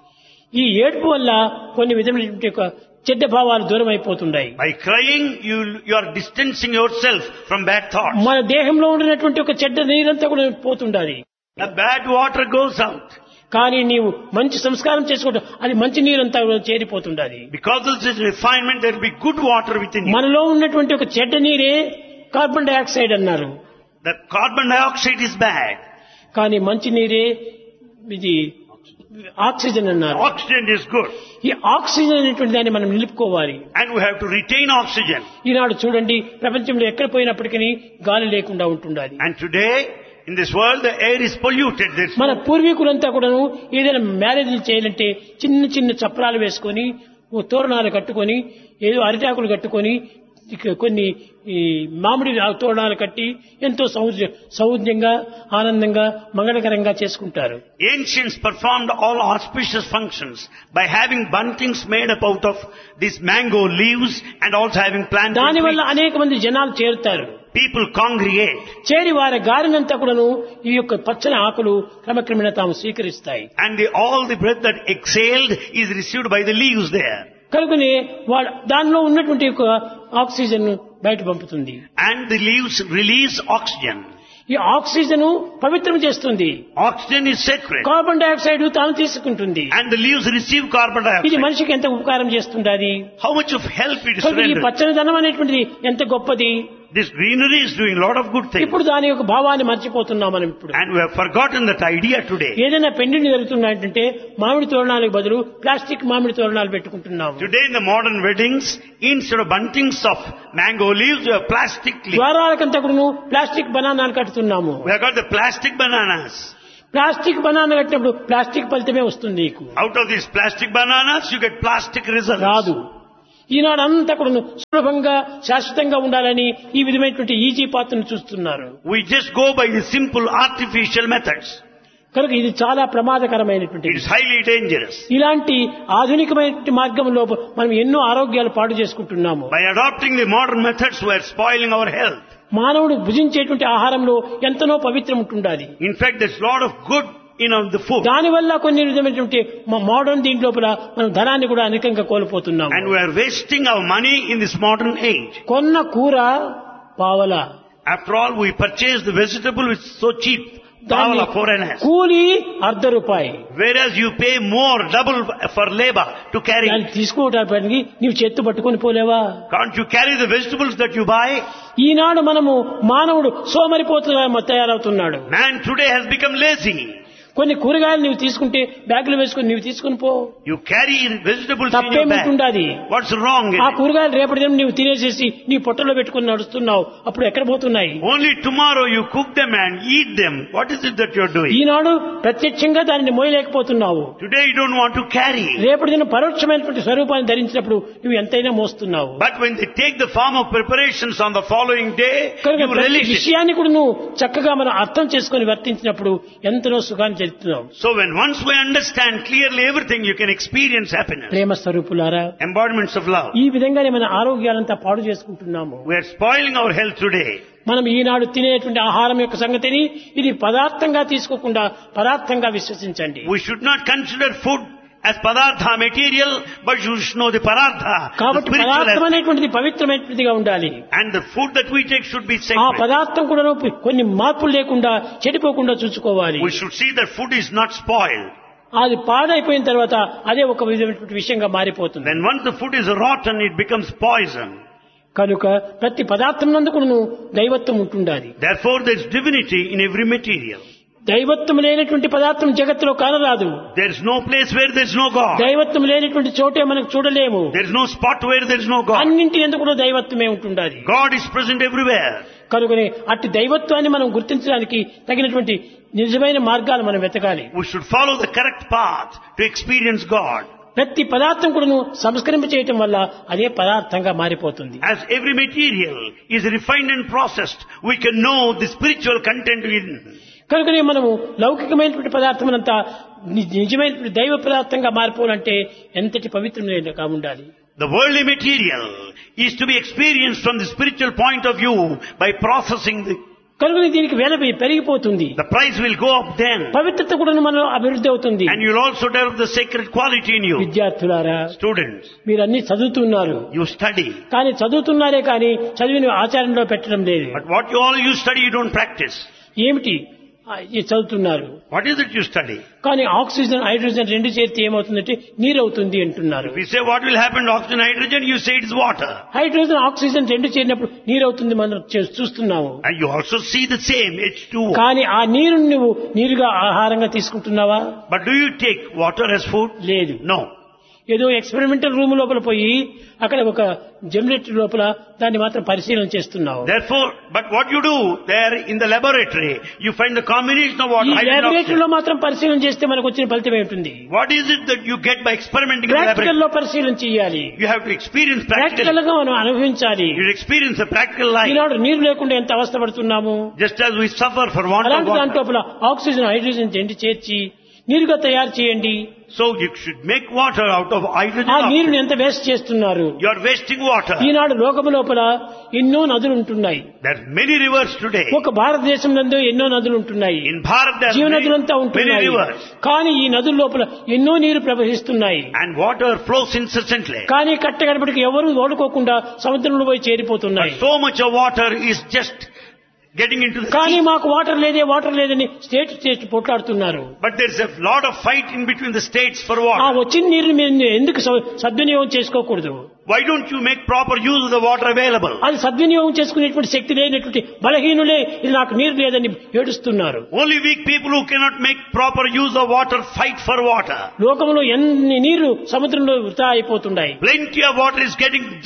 [SPEAKER 2] ఈ ఏడుపు వల్ల కొన్ని విధములైనటువంటి యొక్క చెడ్డ భావాలు దూరం అయిపోతున్నాయి.
[SPEAKER 1] By crying you are distancing yourself from bad thoughts.
[SPEAKER 2] మన దేహంలో ఉండినటువంటి ఒక చెడ్డ నీరంతా కూడా పోతుండాలి.
[SPEAKER 1] The bad water goes out.
[SPEAKER 2] కానీ నీవు మంచి సంస్కారం చేసుకోవడం అది మంచి నీరంతా చేరిపోతుండాలి.
[SPEAKER 1] Because of this refinement there will be good water within you.
[SPEAKER 2] మనలో ఉన్నటువంటి ఒక చెడ్డ నీరే కార్బన్ డైఆక్సైడ్ అన్నారు.
[SPEAKER 1] The carbon dioxide is bad.
[SPEAKER 2] కానీ మంచి నీరే ఇది ఆక్సిజన్ అన్నారు.
[SPEAKER 1] Oxygen is good.
[SPEAKER 2] ఈ ఆక్సిజన్ అనేటువంటి దాన్ని మనం నిలుపుకోవాలి.
[SPEAKER 1] And we have to retain oxygen.
[SPEAKER 2] ఈనాడు చూడండి, ప్రపంచంలో ఎక్కడ పోయినప్పటికీ గాలి లేకుండా ఉంటుండాలి.
[SPEAKER 1] And today in this world the air is polluted.
[SPEAKER 2] మన పూర్వీకులంతా కూడాను ఏదైనా మ్యారేజ్లు చేయాలంటే చిన్న చిన్న చప్రాలు వేసుకొని, ఓ తోరణాలు కట్టుకొని, ఏదో అరిటాకులు కట్టుకొని, కొన్ని ఈ మామిడి తోరణాలు కట్టి ఎంతో సౌజ్ఞంగా ఆనందంగా మంగళకరంగా చేసుకుంటారు.
[SPEAKER 1] Ancients performed all auspicious functions by having buntings made up out of these mango leaves and also having planted
[SPEAKER 2] దానివల్ల
[SPEAKER 1] trees.
[SPEAKER 2] అనేక మంది జనాలు చేరుతారు.
[SPEAKER 1] People congregate.
[SPEAKER 2] చేరి వారి గారినంతా కూడాను ఈ యొక్క పచ్చని ఆకులు క్రమక్రమేణా తాము స్వీకరిస్తాయి.
[SPEAKER 1] And all the breath that exhaled is received by the leaves there.
[SPEAKER 2] కనుకనే దానిలో ఉన్నటువంటి యొక్క ఆక్సిజన్ బయట పంపుతుంది.
[SPEAKER 1] And the leaves release oxygen.
[SPEAKER 2] ఈ ఆక్సిజన్ పవిత్రం చేస్తుంది.
[SPEAKER 1] Oxygen is sacred.
[SPEAKER 2] Carbon dioxide తాను తీసుకుంటుంది.
[SPEAKER 1] And the leaves receive carbon
[SPEAKER 2] ఇది
[SPEAKER 1] dioxide.
[SPEAKER 2] మనిషికి ఎంత ఉపకారం చేస్తుంది.
[SPEAKER 1] How much of help it is
[SPEAKER 2] ఈ
[SPEAKER 1] rendered.
[SPEAKER 2] పచ్చనిదనం అనేటువంటిది ఎంత గొప్పది.
[SPEAKER 1] This greenery is doing a lot of good things.
[SPEAKER 2] ఇప్పుడు దాని యొక్క భావాన్ని మర్చిపోతున్నాం మనం ఇప్పుడు.
[SPEAKER 1] And we have forgotten that idea today.
[SPEAKER 2] ఏదైనా పెండింగ్ జరుగుతున్నాయంటే మామిడి తోరణాలకు బదులు ప్లాస్టిక్ మామిడి తోరణాలు పెట్టుకుంటున్నాము.
[SPEAKER 1] Today in the modern weddings, instead of buntings of mango leaves, we have plastic leaves.
[SPEAKER 2] ద్వారాలకంతా కూడా plastic బనానాలు కట్టుతున్నాము.
[SPEAKER 1] We have got the plastic bananas.
[SPEAKER 2] Plastic banana కట్టినప్పుడు plastic ఫలితమే వస్తుంది నీకు.
[SPEAKER 1] Out of these plastic bananas, you get plastic results.
[SPEAKER 2] రాదు. ఈనాడు అంతా కూడా సులభంగా శాశ్వతంగా ఉండాలని ఈ విధమైనటువంటి ఈజీ పాత్రను చూస్తున్నారు.
[SPEAKER 1] We just go by the simple artificial methods.
[SPEAKER 2] కనుక ఇది చాలా ప్రమాదకరమైనటువంటి.
[SPEAKER 1] It is highly dangerous.
[SPEAKER 2] ఇలాంటి ఆధునికమైన మార్గంలో మనం ఎన్నో ఆరోగ్యాలు పాడు చేసుకుంటున్నాము.
[SPEAKER 1] By adopting the modern methods, we are spoiling our health.
[SPEAKER 2] మానవుడు భుజించేటువంటి ఆహారంలో ఎంతనో పవిత్రం ఉంటుండాలి.
[SPEAKER 1] In fact, there's a lot of good in the food.
[SPEAKER 2] దానివల్ల కొన్ని విధమైనటువంటి మోడర్న్ దీంట్లోపల మనం ధనాన్ని కూడా అధికంగా కోల్పోతున్నాము.
[SPEAKER 1] And we are wasting our money in this modern age.
[SPEAKER 2] కొన్న కూర పావల.
[SPEAKER 1] After all, we purchase the vegetable which is so cheap. Pavala 4 annas.
[SPEAKER 2] కూలి ₹1/2.
[SPEAKER 1] Whereas you pay more, double for labor to carry.
[SPEAKER 2] దాన్ని తీసుకోవడానికి నీవు చేత్తు పట్టుకొని పోలేవా?
[SPEAKER 1] Can't you carry the vegetables that you buy?
[SPEAKER 2] ఈనాడు మనము మానవుడు సోమరిపోతుగా తయారవుతున్నాడు.
[SPEAKER 1] Man today has become lazy.
[SPEAKER 2] కొన్ని కూరగాయలు నీవు తీసుకుంటే బ్యాగులు వేసుకుని నీవు తీసుకుని పో.
[SPEAKER 1] You carry vegetables in your bag.
[SPEAKER 2] తప్పేముంటుంది?
[SPEAKER 1] What's wrong in
[SPEAKER 2] ఆ
[SPEAKER 1] it?
[SPEAKER 2] కూరగాయలు రేపటి దినం నీవు తినేసేసి నీ పొట్టలో పెట్టుకుని నడుస్తున్నావు. అప్పుడు ఎక్కడ పోతున్నాయి?
[SPEAKER 1] Only tomorrow you cook them and eat them. What is it that you're doing?
[SPEAKER 2] ఈనాడు ప్రత్యక్షంగా దానిని మోయలేకపోతున్నావు.
[SPEAKER 1] Today you don't want to carry.
[SPEAKER 2] రేపటి దినం పరోక్షమైనటువంటి స్వరూపాన్ని ధరించినప్పుడు నువ్వు ఎంతైనా మోస్తున్నావు.
[SPEAKER 1] But when they take the form of preparations on the following day, you relish it.
[SPEAKER 2] విషయాన్ని కూడా నువ్వు చక్కగా మనం అర్థం చేసుకుని వర్తించినప్పుడు ఎంతనో సుఖాన్ని.
[SPEAKER 1] So when once we understand clearly everything, you can experience happiness.
[SPEAKER 2] ప్రేమ స్వరూపులారా,
[SPEAKER 1] Embodiments of love.
[SPEAKER 2] ఈ విధంగానే మన ఆరోగ్యాలంతా పాడు చేసుకుంటున్నాము.
[SPEAKER 1] We are spoiling our health today.
[SPEAKER 2] మనం ఈనాడు తినేటువంటి ఆహారం యొక్క సంగతిని ఇది పదార్థంగా తీసుకోకుండా పదార్థంగా విశ్వసించండి.
[SPEAKER 1] We should not consider food as padartha material, but you should know the padartha.
[SPEAKER 2] కాబట్టి పదార్థం అనేటువంటిది పవిత్రమైనదిగా ఉండాలి.
[SPEAKER 1] And the food that we take should be
[SPEAKER 2] ఆ
[SPEAKER 1] sacred.
[SPEAKER 2] పదార్థం కూడా కొన్ని మార్పులు లేకుండా చెడిపోకుండా చూసుకోవాలి.
[SPEAKER 1] We should see that food is not spoiled.
[SPEAKER 2] అది పాడైపోయిన తర్వాత అదే ఒక విధమైనటువంటి విషయంగా మారిపోతుంది.
[SPEAKER 1] Then once the food is rotten, it becomes poison.
[SPEAKER 2] కనుక ప్రతి పదార్థం నందుకు దైవత్వం ఉంటుండాలి.
[SPEAKER 1] Therefore there is divinity in every material.
[SPEAKER 2] దైవత్వం లేనటువంటి పదార్థం జగత్తులో కానరాదు.
[SPEAKER 1] There is no place where there is no God.
[SPEAKER 2] దైవత్వం లేనటువంటి చోటే మనకు చూడలేము.
[SPEAKER 1] There is no spot where there is no God.
[SPEAKER 2] అన్నింటి ఎందుకు కూడా దైవత్వమే ఉంటుండాలి.
[SPEAKER 1] God is present everywhere.
[SPEAKER 2] కనుకనే అట్టి దైవత్వాన్ని మనం గుర్తించడానికి తగినటువంటి నిజమైన మార్గాలు మనం వెతకాలి.
[SPEAKER 1] We should follow the correct path to experience God.
[SPEAKER 2] ప్రతి పదార్థం కూడా సంస్కరింప చేయటం వల్ల అదే పదార్థంగా మారిపోతుంది.
[SPEAKER 1] As every material is refined and processed, we can know the spiritual content within.
[SPEAKER 2] కనుకనే మనము లౌకికమైనటువంటి పదార్థమునంతా నిజమైనటువంటి దైవ పదార్థంగా మారిపోవాలంటే ఎంతటి పవిత్రమైనదిగా ఉండాలి.
[SPEAKER 1] The worldly material is to be experienced from the spiritual point of view by processing the.
[SPEAKER 2] కనుకనే దీనికి వెల పెరిగిపోతుంది.
[SPEAKER 1] The price will go up then.
[SPEAKER 2] పవిత్రత కూడా మనం అభివృద్ధి అవుతుంది.
[SPEAKER 1] And you'll also develop the sacred quality in you.
[SPEAKER 2] విద్యార్థులారా,
[SPEAKER 1] Students,
[SPEAKER 2] మీరు అన్ని చదువుతున్నారు.
[SPEAKER 1] you study.
[SPEAKER 2] కానీ చదువుతున్నారే కానీ చదివిన ఆచరణలో పెట్టడం లేదు.
[SPEAKER 1] But what you study, you don't practice.
[SPEAKER 2] ఏమిటి చదువుతున్నారు?
[SPEAKER 1] What is it you study?
[SPEAKER 2] కానీ ఆక్సిజన్ హైడ్రోజన్ రెండు చేరితే ఏమవుతుందంటే నీరు అవుతుంది అంటున్నారు.
[SPEAKER 1] If we say what will happen to oxygen hydrogen, you say it is water.
[SPEAKER 2] Hydrogen oxygen రెండు చేరినప్పుడు నీరు అవుతుంది మనం చూస్తున్నాము.
[SPEAKER 1] And you also see the same H2O.
[SPEAKER 2] కానీ ఆ నీరుని నువ్వు నీరుగా ఆహారంగా తీసుకుంటున్నావా?
[SPEAKER 1] But do you take water as food?
[SPEAKER 2] లేదు.
[SPEAKER 1] No.
[SPEAKER 2] ఏదో ఎక్స్పెరిమెంటల్ రూమ్ లోపల పోయి అక్కడ ఒక జనరేటర్ లోపల దాన్ని మాత్రం పరిశీలన చేస్తున్నావు.
[SPEAKER 1] Therefore, but what you do there in the laboratory, you find the combination of water.
[SPEAKER 2] ఈ లాబొరేటరీ లో మాత్రం పరిశీలన చేస్తే మనకు వచ్చిన ఫలితం ఏమిటి?
[SPEAKER 1] What is it that you get by experimenting in the laboratory?
[SPEAKER 2] Practical లో పరిశీలన చేయాలి.
[SPEAKER 1] You have to experience practically.
[SPEAKER 2] Practical గా మనం అనుభవించాలి.
[SPEAKER 1] You experience the practical life.
[SPEAKER 2] ఈనాడు నీరు లేకుండా ఎంత అవస్థ పడుతున్నాము.
[SPEAKER 1] Just as we suffer for want of
[SPEAKER 2] అలాంటి
[SPEAKER 1] water.
[SPEAKER 2] దాంట్లో ఆక్సిజన్ హైడ్రోజన్ రెండు చేర్చి నీరుగా తయారు చేయండి.
[SPEAKER 1] So you should make water out of hydrogen.
[SPEAKER 2] ఆ నీరుని ఎంత వేస్ట్ చేస్తున్నారు.
[SPEAKER 1] You are wasting water.
[SPEAKER 2] ఈనాడు లోకము లోపల ఎన్నో నదులు ఉంటున్నాయి.
[SPEAKER 1] There are many rivers today.
[SPEAKER 2] ఒక భారతదేశం నందు ఎన్నో నదులు ఉంటున్నాయి.
[SPEAKER 1] In Bharat there
[SPEAKER 2] జీవ
[SPEAKER 1] are
[SPEAKER 2] నదులంతా
[SPEAKER 1] many
[SPEAKER 2] ఉంటున్నాయి.
[SPEAKER 1] rivers.
[SPEAKER 2] కానీ ఈ నదుల లోపల ఎన్నో నీరు ప్రవహిస్తున్నాయి.
[SPEAKER 1] And water flows incessantly.
[SPEAKER 2] కానీ కట్టగడపటికి ఎవరు ఓడుకోకుండా సముద్రంలో పోయి చేరిపోతున్నాయి.
[SPEAKER 1] But so much of water is just getting into the
[SPEAKER 2] కానీ
[SPEAKER 1] sea.
[SPEAKER 2] మాకు వాటర్ లేదని state పోట్లాడుతున్నారు.
[SPEAKER 1] But there's a lot of fight in between the states for
[SPEAKER 2] ఆ
[SPEAKER 1] water.
[SPEAKER 2] వచ్చిన నీరుని మీరు ఎందుకు సద్వినియోగం చేసుకోకూడదు?
[SPEAKER 1] Why don't you make proper use of the water available?
[SPEAKER 2] అది సద్వినియోగం చేసుకునేటువంటి శక్తి లేనటువంటి బలహీనులే ఇది నాకు నీరు లేదని ఏడుస్తున్నారు.
[SPEAKER 1] Only weak people who cannot make proper use of water fight for water.
[SPEAKER 2] లోకంలో ఎన్ని నీరు సముద్రంలో వృథా అయిపోతున్నాయి.
[SPEAKER 1] Plenty of water is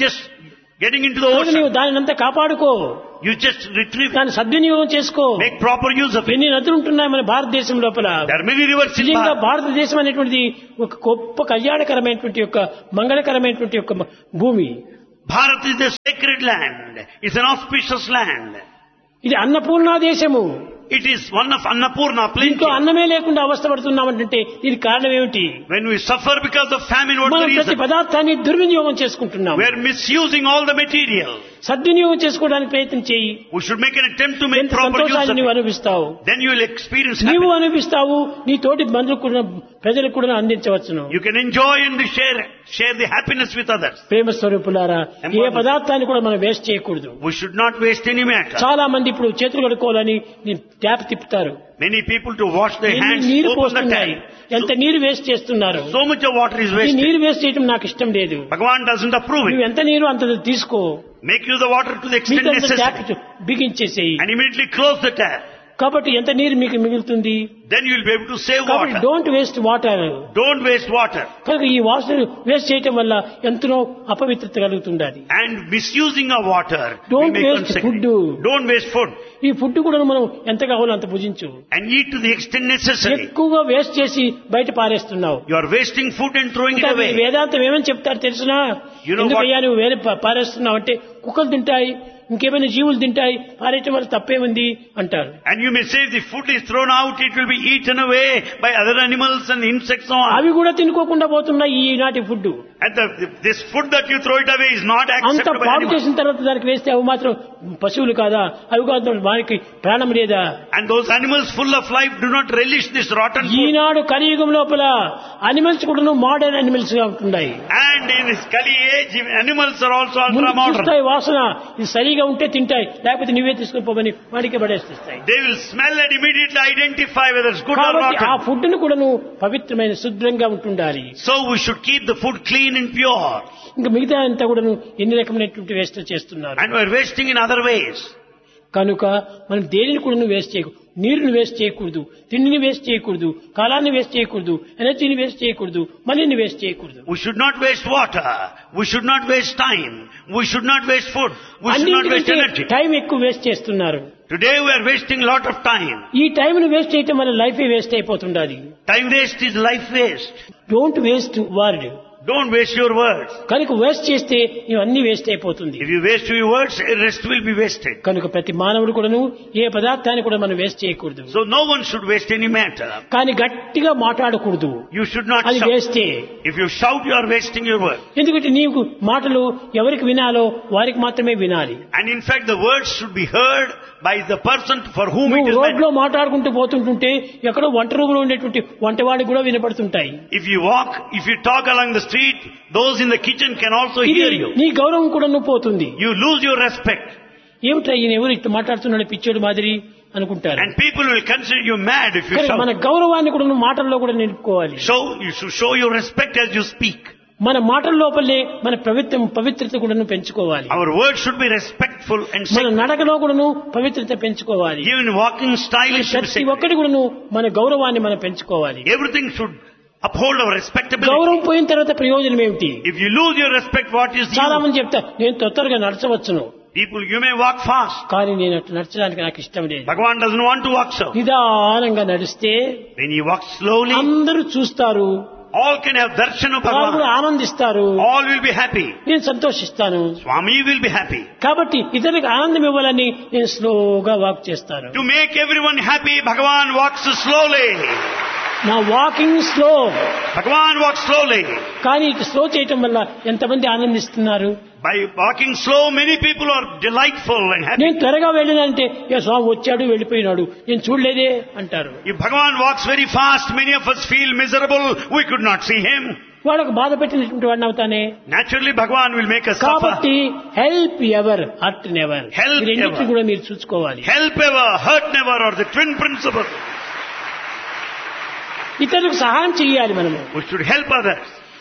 [SPEAKER 1] getting into the
[SPEAKER 2] నీవు
[SPEAKER 1] ocean.
[SPEAKER 2] దానినంతా కాపాడుకో,
[SPEAKER 1] You just retrieve,
[SPEAKER 2] దాన్ని సద్వినియోగం చేసుకో.
[SPEAKER 1] make proper use of it.
[SPEAKER 2] ఎన్ని నదులు ఉంటున్నాయి మన భారతదేశం లోపల.
[SPEAKER 1] There are many rivers in
[SPEAKER 2] నిజంగా
[SPEAKER 1] Bharat.
[SPEAKER 2] భారతదేశం అనేటువంటిది ఒక గొప్ప కళ్యాణకరమైనటువంటి యొక్క మంగళకరమైనటువంటి యొక్క భూమి.
[SPEAKER 1] Bharat is the sacred land. It's an auspicious land.
[SPEAKER 2] ఇది అన్నపూర్ణ దేశము.
[SPEAKER 1] It is one of Annapurna, plenty.
[SPEAKER 2] ఇంట్లో అన్నమే లేకుండా అవస్థపడుతున్నామంటే దీనికి కారణం ఏమిటి?
[SPEAKER 1] When we suffer because of famine, what's the
[SPEAKER 2] మనం ప్రతి
[SPEAKER 1] reason?
[SPEAKER 2] పదార్థాన్ని దుర్వినియోగం చేసుకుంటున్నాం.
[SPEAKER 1] We are misusing all the material.
[SPEAKER 2] సద్వినియోగం చేసుకోవడానికి ప్రయత్నం చేయి.
[SPEAKER 1] We should make an attempt to make
[SPEAKER 2] ఎంత
[SPEAKER 1] proper use of
[SPEAKER 2] సంతోషాన్ని నీవు
[SPEAKER 1] it.
[SPEAKER 2] అనుభవిస్తావు.
[SPEAKER 1] Then you will experience
[SPEAKER 2] నీవు
[SPEAKER 1] happiness.
[SPEAKER 2] అనుభవిస్తావు, నీ తోటి బంధువులకు కూడా ప్రజలకు కూడా అందించవచ్చును.
[SPEAKER 1] You can enjoy and share the happiness with others.
[SPEAKER 2] ప్రేమ స్వరూపులారా, ఏ పదార్థాన్ని కూడా మనం వేస్ట్ చేయకూడదు.
[SPEAKER 1] We should not waste any matter.
[SPEAKER 2] చాలా మంది ఇప్పుడు చేతులు కడుక్కోవాలని ట్యాప్ తిప్పుతారు.
[SPEAKER 1] Many people to wash their
[SPEAKER 2] ఎన్ని
[SPEAKER 1] hands,
[SPEAKER 2] నీరు
[SPEAKER 1] open the
[SPEAKER 2] పోస్తున్నాయి,
[SPEAKER 1] tap.
[SPEAKER 2] ఎంత నీరు వేస్ట్ చేస్తున్నారు.
[SPEAKER 1] So much of water is
[SPEAKER 2] ఈ
[SPEAKER 1] wasted.
[SPEAKER 2] నీరు వేస్ట్ చేయడం నాకు ఇష్టం లేదు.
[SPEAKER 1] Bhagavan doesn't approve
[SPEAKER 2] నువ్వు
[SPEAKER 1] it.
[SPEAKER 2] ఎంత నీరు అంత తీసుకో,
[SPEAKER 1] Make use the water to the extent
[SPEAKER 2] మీకు tap
[SPEAKER 1] necessary.
[SPEAKER 2] బిగించేసేయి.
[SPEAKER 1] And immediately close the tap.
[SPEAKER 2] కాబట్టి ఎంత నీరు మీకు మిగులుతుంది.
[SPEAKER 1] Then you will be able to save
[SPEAKER 2] కాబట్టి
[SPEAKER 1] water.
[SPEAKER 2] Don't waste water.
[SPEAKER 1] Don't waste water.
[SPEAKER 2] కనుక ఈ వాటర్ వేస్ట్ చేయటం వల్ల ఎంతనో అపవిత్రత కలుగుతుండాలి.
[SPEAKER 1] And misusing of water will
[SPEAKER 2] Don't
[SPEAKER 1] make
[SPEAKER 2] waste
[SPEAKER 1] unsacred.
[SPEAKER 2] food.
[SPEAKER 1] Don't waste food.
[SPEAKER 2] ఈ ఫుడ్ కూడా మనం ఎంత కావాలో అంత భుజించు.
[SPEAKER 1] And eat to the extent necessary.
[SPEAKER 2] ఎక్కువగా వేస్ట్ చేసి బయట పారేస్తున్నావు.
[SPEAKER 1] You are wasting food and throwing it
[SPEAKER 2] ఇంకా
[SPEAKER 1] away.
[SPEAKER 2] వేదాంతం ఏమని చెప్తారు తెలుసునా?
[SPEAKER 1] You know
[SPEAKER 2] ఎందుకయ్యా నువ్వు వేరే పారేస్తున్నావు అంటే, కుక్కలు తింటాయి, ఇంకేమైనా జీవులు తింటాయి, పారేయటం వల్ల తప్పే ఉంది అంటారు.
[SPEAKER 1] And you may say if the food is thrown out, it will be eaten away by other animals and insects so on.
[SPEAKER 2] అవి కూడా తినుకోకుండా పోతున్నాయి ఈనాటి food.
[SPEAKER 1] And this food that you throw it away is not
[SPEAKER 2] అంత
[SPEAKER 1] acceptable by
[SPEAKER 2] పాడు
[SPEAKER 1] animals.
[SPEAKER 2] చేసిన తర్వాత దానికి వేస్తే అవి మాత్రం పశువులు కాదా? అవి కాదు వారికి ప్రాణం లేదా?
[SPEAKER 1] And those animals full of life do not relish this rotten food.
[SPEAKER 2] ఈనాడు కలియుగం లోపల అనిమల్స్ కూడా మోడర్న్ అనిమల్స్ గా ఉంటున్నాయి.
[SPEAKER 1] And in this Kali age, animals are also ultra modern.
[SPEAKER 2] చూస్తాయి వాసన, ఇది సరిగా ఉంటే తింటాయి, లేకపోతే నువ్వే తీసుకుని పోమని వాడికి పడేస్తాయి.
[SPEAKER 1] They will smell and immediately identify whether it's good or
[SPEAKER 2] కాబట్టి ఆ
[SPEAKER 1] rotten.
[SPEAKER 2] ఫుడ్ ను కూడా నువ్వు పవిత్రమైన శుభ్రంగా ఉంటుండాలి.
[SPEAKER 1] So we should keep the food clean and pure.
[SPEAKER 2] ఇంకా మిగతా అంతా కూడా ఎన్ని రకమైనటువంటి వేస్ట్ చేస్తున్నారు.
[SPEAKER 1] And we're wasting in other ways.
[SPEAKER 2] కనుక మనం దేనిని కూడా వేస్ట్ చేయకూడదు. నీరుని వేస్ట్ చేయకూడదు, తిండిని వేస్ట్ చేయకూడదు, కాలాన్ని వేస్ట్ చేయకూడదు, ఎనర్జీని వేస్ట్ చేయకూడదు, మనీని వేస్ట్ చేయకూడదు.
[SPEAKER 1] We should not waste water. We should not waste time. We should not waste food. We should not waste energy.
[SPEAKER 2] Time ఎక్కువ వేస్ట్ చేస్తున్నారు.
[SPEAKER 1] Today we are wasting a lot of time.
[SPEAKER 2] ఈ time ను waste చేయటం వల్ల life waste అయిపోతుండాలి.
[SPEAKER 1] Time waste is life waste.
[SPEAKER 2] Don't waste word.
[SPEAKER 1] Don't waste your words.
[SPEAKER 2] కనుక waste చేస్తే ఇవన్నీ waste అయిపోతుంది.
[SPEAKER 1] If you waste your words, the rest will be wasted.
[SPEAKER 2] కనుక ప్రతి మానవుడు కూడాను ఏ పదార్థాన్ని కూడా మనం వేస్ట్ చేయకూడదు.
[SPEAKER 1] So no one should waste any matter.
[SPEAKER 2] కానీ గట్టిగా మాట్లాడకూడదు.
[SPEAKER 1] You should not
[SPEAKER 2] అది
[SPEAKER 1] shout.
[SPEAKER 2] వేస్తే.
[SPEAKER 1] If you shout, you are wasting your words.
[SPEAKER 2] ఎందుకంటే నీకు మాటలు ఎవరికి వినాలో వారికి మాత్రమే వినాలి.
[SPEAKER 1] And in fact, the words should be heard by the person for whom it
[SPEAKER 2] నువ్వు
[SPEAKER 1] is meant.
[SPEAKER 2] రోడ్లో మాట్లాడుకుంటూ పోతుంటుంటే ఎక్కడో వంట రూములో ఉండేటువంటి వంటవాడికి కూడా వినపడుతుంటాయి.
[SPEAKER 1] If you talk along the street, those in the kitchen can also
[SPEAKER 2] ఇది
[SPEAKER 1] hear you.
[SPEAKER 2] నీ గౌరవం కూడా నువ్వు పోతుంది.
[SPEAKER 1] You lose your respect.
[SPEAKER 2] ఏమిటా ఈయన ఎవరు ఇట్లా మాట్లాడుతున్నాడు పిచ్చోడు మాదిరి అనుకుంటారు.
[SPEAKER 1] And people will consider you mad if you
[SPEAKER 2] కానీ మన
[SPEAKER 1] shout.
[SPEAKER 2] గౌరవాన్ని కూడా నువ్వు మాటల్లో కూడా నిలుపుకోవాలి.
[SPEAKER 1] You should show your respect as you speak.
[SPEAKER 2] మన మాటల లోపలే మన పవిత్రత కూడా పెంచుకోవాలి.
[SPEAKER 1] Our words should be respectful and
[SPEAKER 2] మన
[SPEAKER 1] sacred.
[SPEAKER 2] నడకలో కూడా పవిత్రత పెంచుకోవాలి.
[SPEAKER 1] Even walking style should be
[SPEAKER 2] ప్రతి
[SPEAKER 1] sacred.
[SPEAKER 2] ఒక్కటి కూడా మన గౌరవాన్ని మనం పెంచుకోవాలి.
[SPEAKER 1] Everything should uphold our respectability.
[SPEAKER 2] గౌరవం పోయిన తర్వాత ప్రయోజనం ఏమిటి?
[SPEAKER 1] If you lose your respect, what is
[SPEAKER 2] చాలా
[SPEAKER 1] you?
[SPEAKER 2] మంది చెప్తారు నేను తొందరగా నడచవచ్చును,
[SPEAKER 1] People, you may walk fast.
[SPEAKER 2] కానీ నేను అట్లా నడచడానికి నాకు ఇష్టం లేదు.
[SPEAKER 1] Bhagavan doesn't want to walk so.
[SPEAKER 2] నిదానంగా నడిస్తే
[SPEAKER 1] When you walk slowly,
[SPEAKER 2] అందరూ చూస్తారు,
[SPEAKER 1] all can have darshan of
[SPEAKER 2] వాళ్ళు కూడా
[SPEAKER 1] Bhagavan.
[SPEAKER 2] ఆనందిస్తారు,
[SPEAKER 1] All will be happy.
[SPEAKER 2] నేను సంతోషిస్తాను.
[SPEAKER 1] Swami will be happy.
[SPEAKER 2] కాబట్టి ఇతరులకు ఆనందం ఇవ్వాలని నేను స్లోగా వాక్ చేస్తాను.
[SPEAKER 1] To make everyone happy, Bhagavan walks slowly.
[SPEAKER 2] నా walking slow.
[SPEAKER 1] Bhagavan walks slowly.
[SPEAKER 2] కానీ స్లో చేయటం వల్ల ఎంతమంది ఆనందిస్తున్నారు.
[SPEAKER 1] By walking slow, many people are delightful and happy.
[SPEAKER 2] నేను త్వరగా వెళ్ళినంటే స్వామి వచ్చాడు వెళ్ళిపోయినాడు నేను చూడలేదే అంటారు.
[SPEAKER 1] If Bhagavan walks very fast, many of us feel miserable. We could not see him.
[SPEAKER 2] వాళ్ళకు బాధ పెట్టినటువంటి వాడిని అవుతానే.
[SPEAKER 1] Naturally, Bhagavan will make us suffer.
[SPEAKER 2] కాబట్టి help ever hurt never,
[SPEAKER 1] Help
[SPEAKER 2] రెండింటిని
[SPEAKER 1] ever.
[SPEAKER 2] కూడా మీరు చూసుకోవాలి.
[SPEAKER 1] Help ever, hurt never, or the twin principle.
[SPEAKER 2] ఇతరులకు సహాయం చేయాలి మనము.
[SPEAKER 1] We should help others.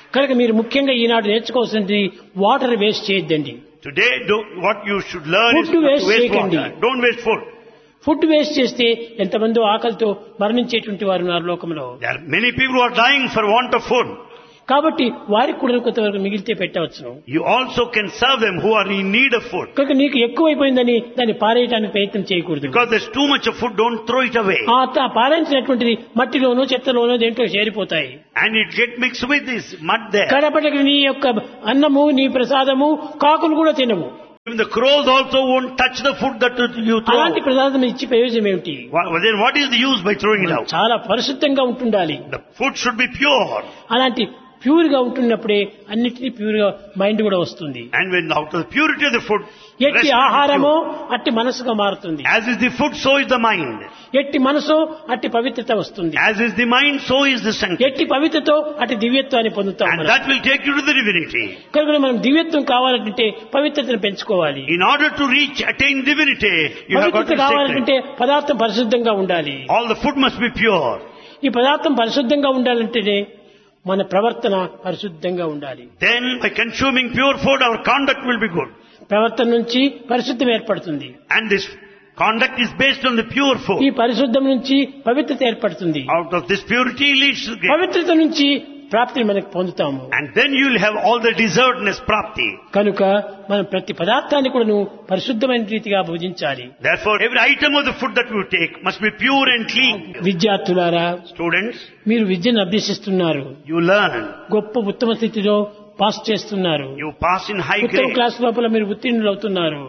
[SPEAKER 2] కనుక మీరు ముఖ్యంగా ఈనాడు నేర్చుకోవాల్సింది వాటర్ వేస్ట్ చేయొద్దండి.
[SPEAKER 1] Today, what you should learn is
[SPEAKER 2] Food
[SPEAKER 1] not
[SPEAKER 2] waste
[SPEAKER 1] to waste
[SPEAKER 2] చేయకండి.
[SPEAKER 1] water. Don't waste food.
[SPEAKER 2] Food waste చేస్తే ఎంతమందో ఆకలితో మరణించేటువంటి వారు ఉన్నారు లోకంలో.
[SPEAKER 1] There are many people who are dying for want of food.
[SPEAKER 2] కాబట్టి వారికి కూడా కొంతవరకు మిగిలితే పెట్టవచ్చును.
[SPEAKER 1] You also can serve them who are in need of food.
[SPEAKER 2] కనుక నీకు ఎక్కువైపోయిందని దాన్ని పారేయడానికి ప్రయత్నం చేయకూడదు.
[SPEAKER 1] Because there's too much of food, don't throw it away.
[SPEAKER 2] ఆ పారేసినటువంటిది మట్టిలోనో చెత్తలోనో దేంట్లో చేరిపోతాయి.
[SPEAKER 1] And it get mixed with this mud there.
[SPEAKER 2] కడపటికి నీ యొక్క అన్నము నీ ప్రసాదము కాకులు కూడా తినవు.
[SPEAKER 1] Even the crows also won't touch the food that you throw.
[SPEAKER 2] అలాంటి ప్రసాదం ఇచ్చి ప్రయోజనం ఏమిటి?
[SPEAKER 1] Then what is the use by throwing it out?
[SPEAKER 2] చాలా పరిశుద్ధంగా ఉంటుండాలి.
[SPEAKER 1] The food should be pure.
[SPEAKER 2] అలాంటి ప్యూర్ గా ఉంటున్నప్పుడే అన్నిటినీ ప్యూర్ గా మైండ్ కూడా వస్తుంది.
[SPEAKER 1] And when out of the purity of the food,
[SPEAKER 2] ఎట్టి ఆహారమో అట్టి మనసుగా మారుతుంది.
[SPEAKER 1] as is the food, so is the mind.
[SPEAKER 2] ఎట్టి మనసు అట్టి పవిత్రత వస్తుంది.
[SPEAKER 1] As is the mind, so is the sanctity.
[SPEAKER 2] ఎట్టి పవిత్రతో అట్టి దివ్యత్వాన్ని పొందుతాం.
[SPEAKER 1] And that will take you to the divinity.
[SPEAKER 2] కనుక మనం దివ్యత్వం కావాలంటే పవిత్రతను పెంచుకోవాలి.
[SPEAKER 1] In order to attain divinity, you have got
[SPEAKER 2] పవిత్రత
[SPEAKER 1] to
[SPEAKER 2] కావాలంటే పదార్థం పరిశుద్ధంగా ఉండాలి.
[SPEAKER 1] all the food must be pure.
[SPEAKER 2] ఈ పదార్థం పరిశుద్ధంగా ఉండాలంటేనే మన ప్రవర్తన పరిశుద్ధంగా ఉండాలి.
[SPEAKER 1] Then by consuming pure food, our conduct will be good.
[SPEAKER 2] ప్రవర్తన నుంచి పరిశుద్ధం ఏర్పడుతుంది.
[SPEAKER 1] And this conduct is based on the pure
[SPEAKER 2] ఈ
[SPEAKER 1] food.
[SPEAKER 2] పరిశుద్ధం నుంచి పవిత్రత ఏర్పడుతుంది.
[SPEAKER 1] Out of this purity leads to grace.
[SPEAKER 2] పవిత్రత నుంచి ప్రాప్తిని మనకు పొందుతాము.
[SPEAKER 1] And then you will have all the deservedness prapti.
[SPEAKER 2] కనుక మనం ప్రతి పదార్థాన్ని కూడా పరిశుద్ధమైన రీతిగా భుజించాలి.
[SPEAKER 1] Therefore, every item of the food that you take must be pure and clean.
[SPEAKER 2] విద్యార్థులారా,
[SPEAKER 1] Students,
[SPEAKER 2] మీరు విద్యను అభ్యసిస్తున్నారు.
[SPEAKER 1] you learn.
[SPEAKER 2] గొప్ప ఉత్తమ స్థితిలో పాస్ చేస్తున్నారు.
[SPEAKER 1] You pass in high
[SPEAKER 2] ఉత్తమ
[SPEAKER 1] grades.
[SPEAKER 2] క్లాస్ లోపల మీరు ఉత్తీర్ణులు అవుతున్నారు.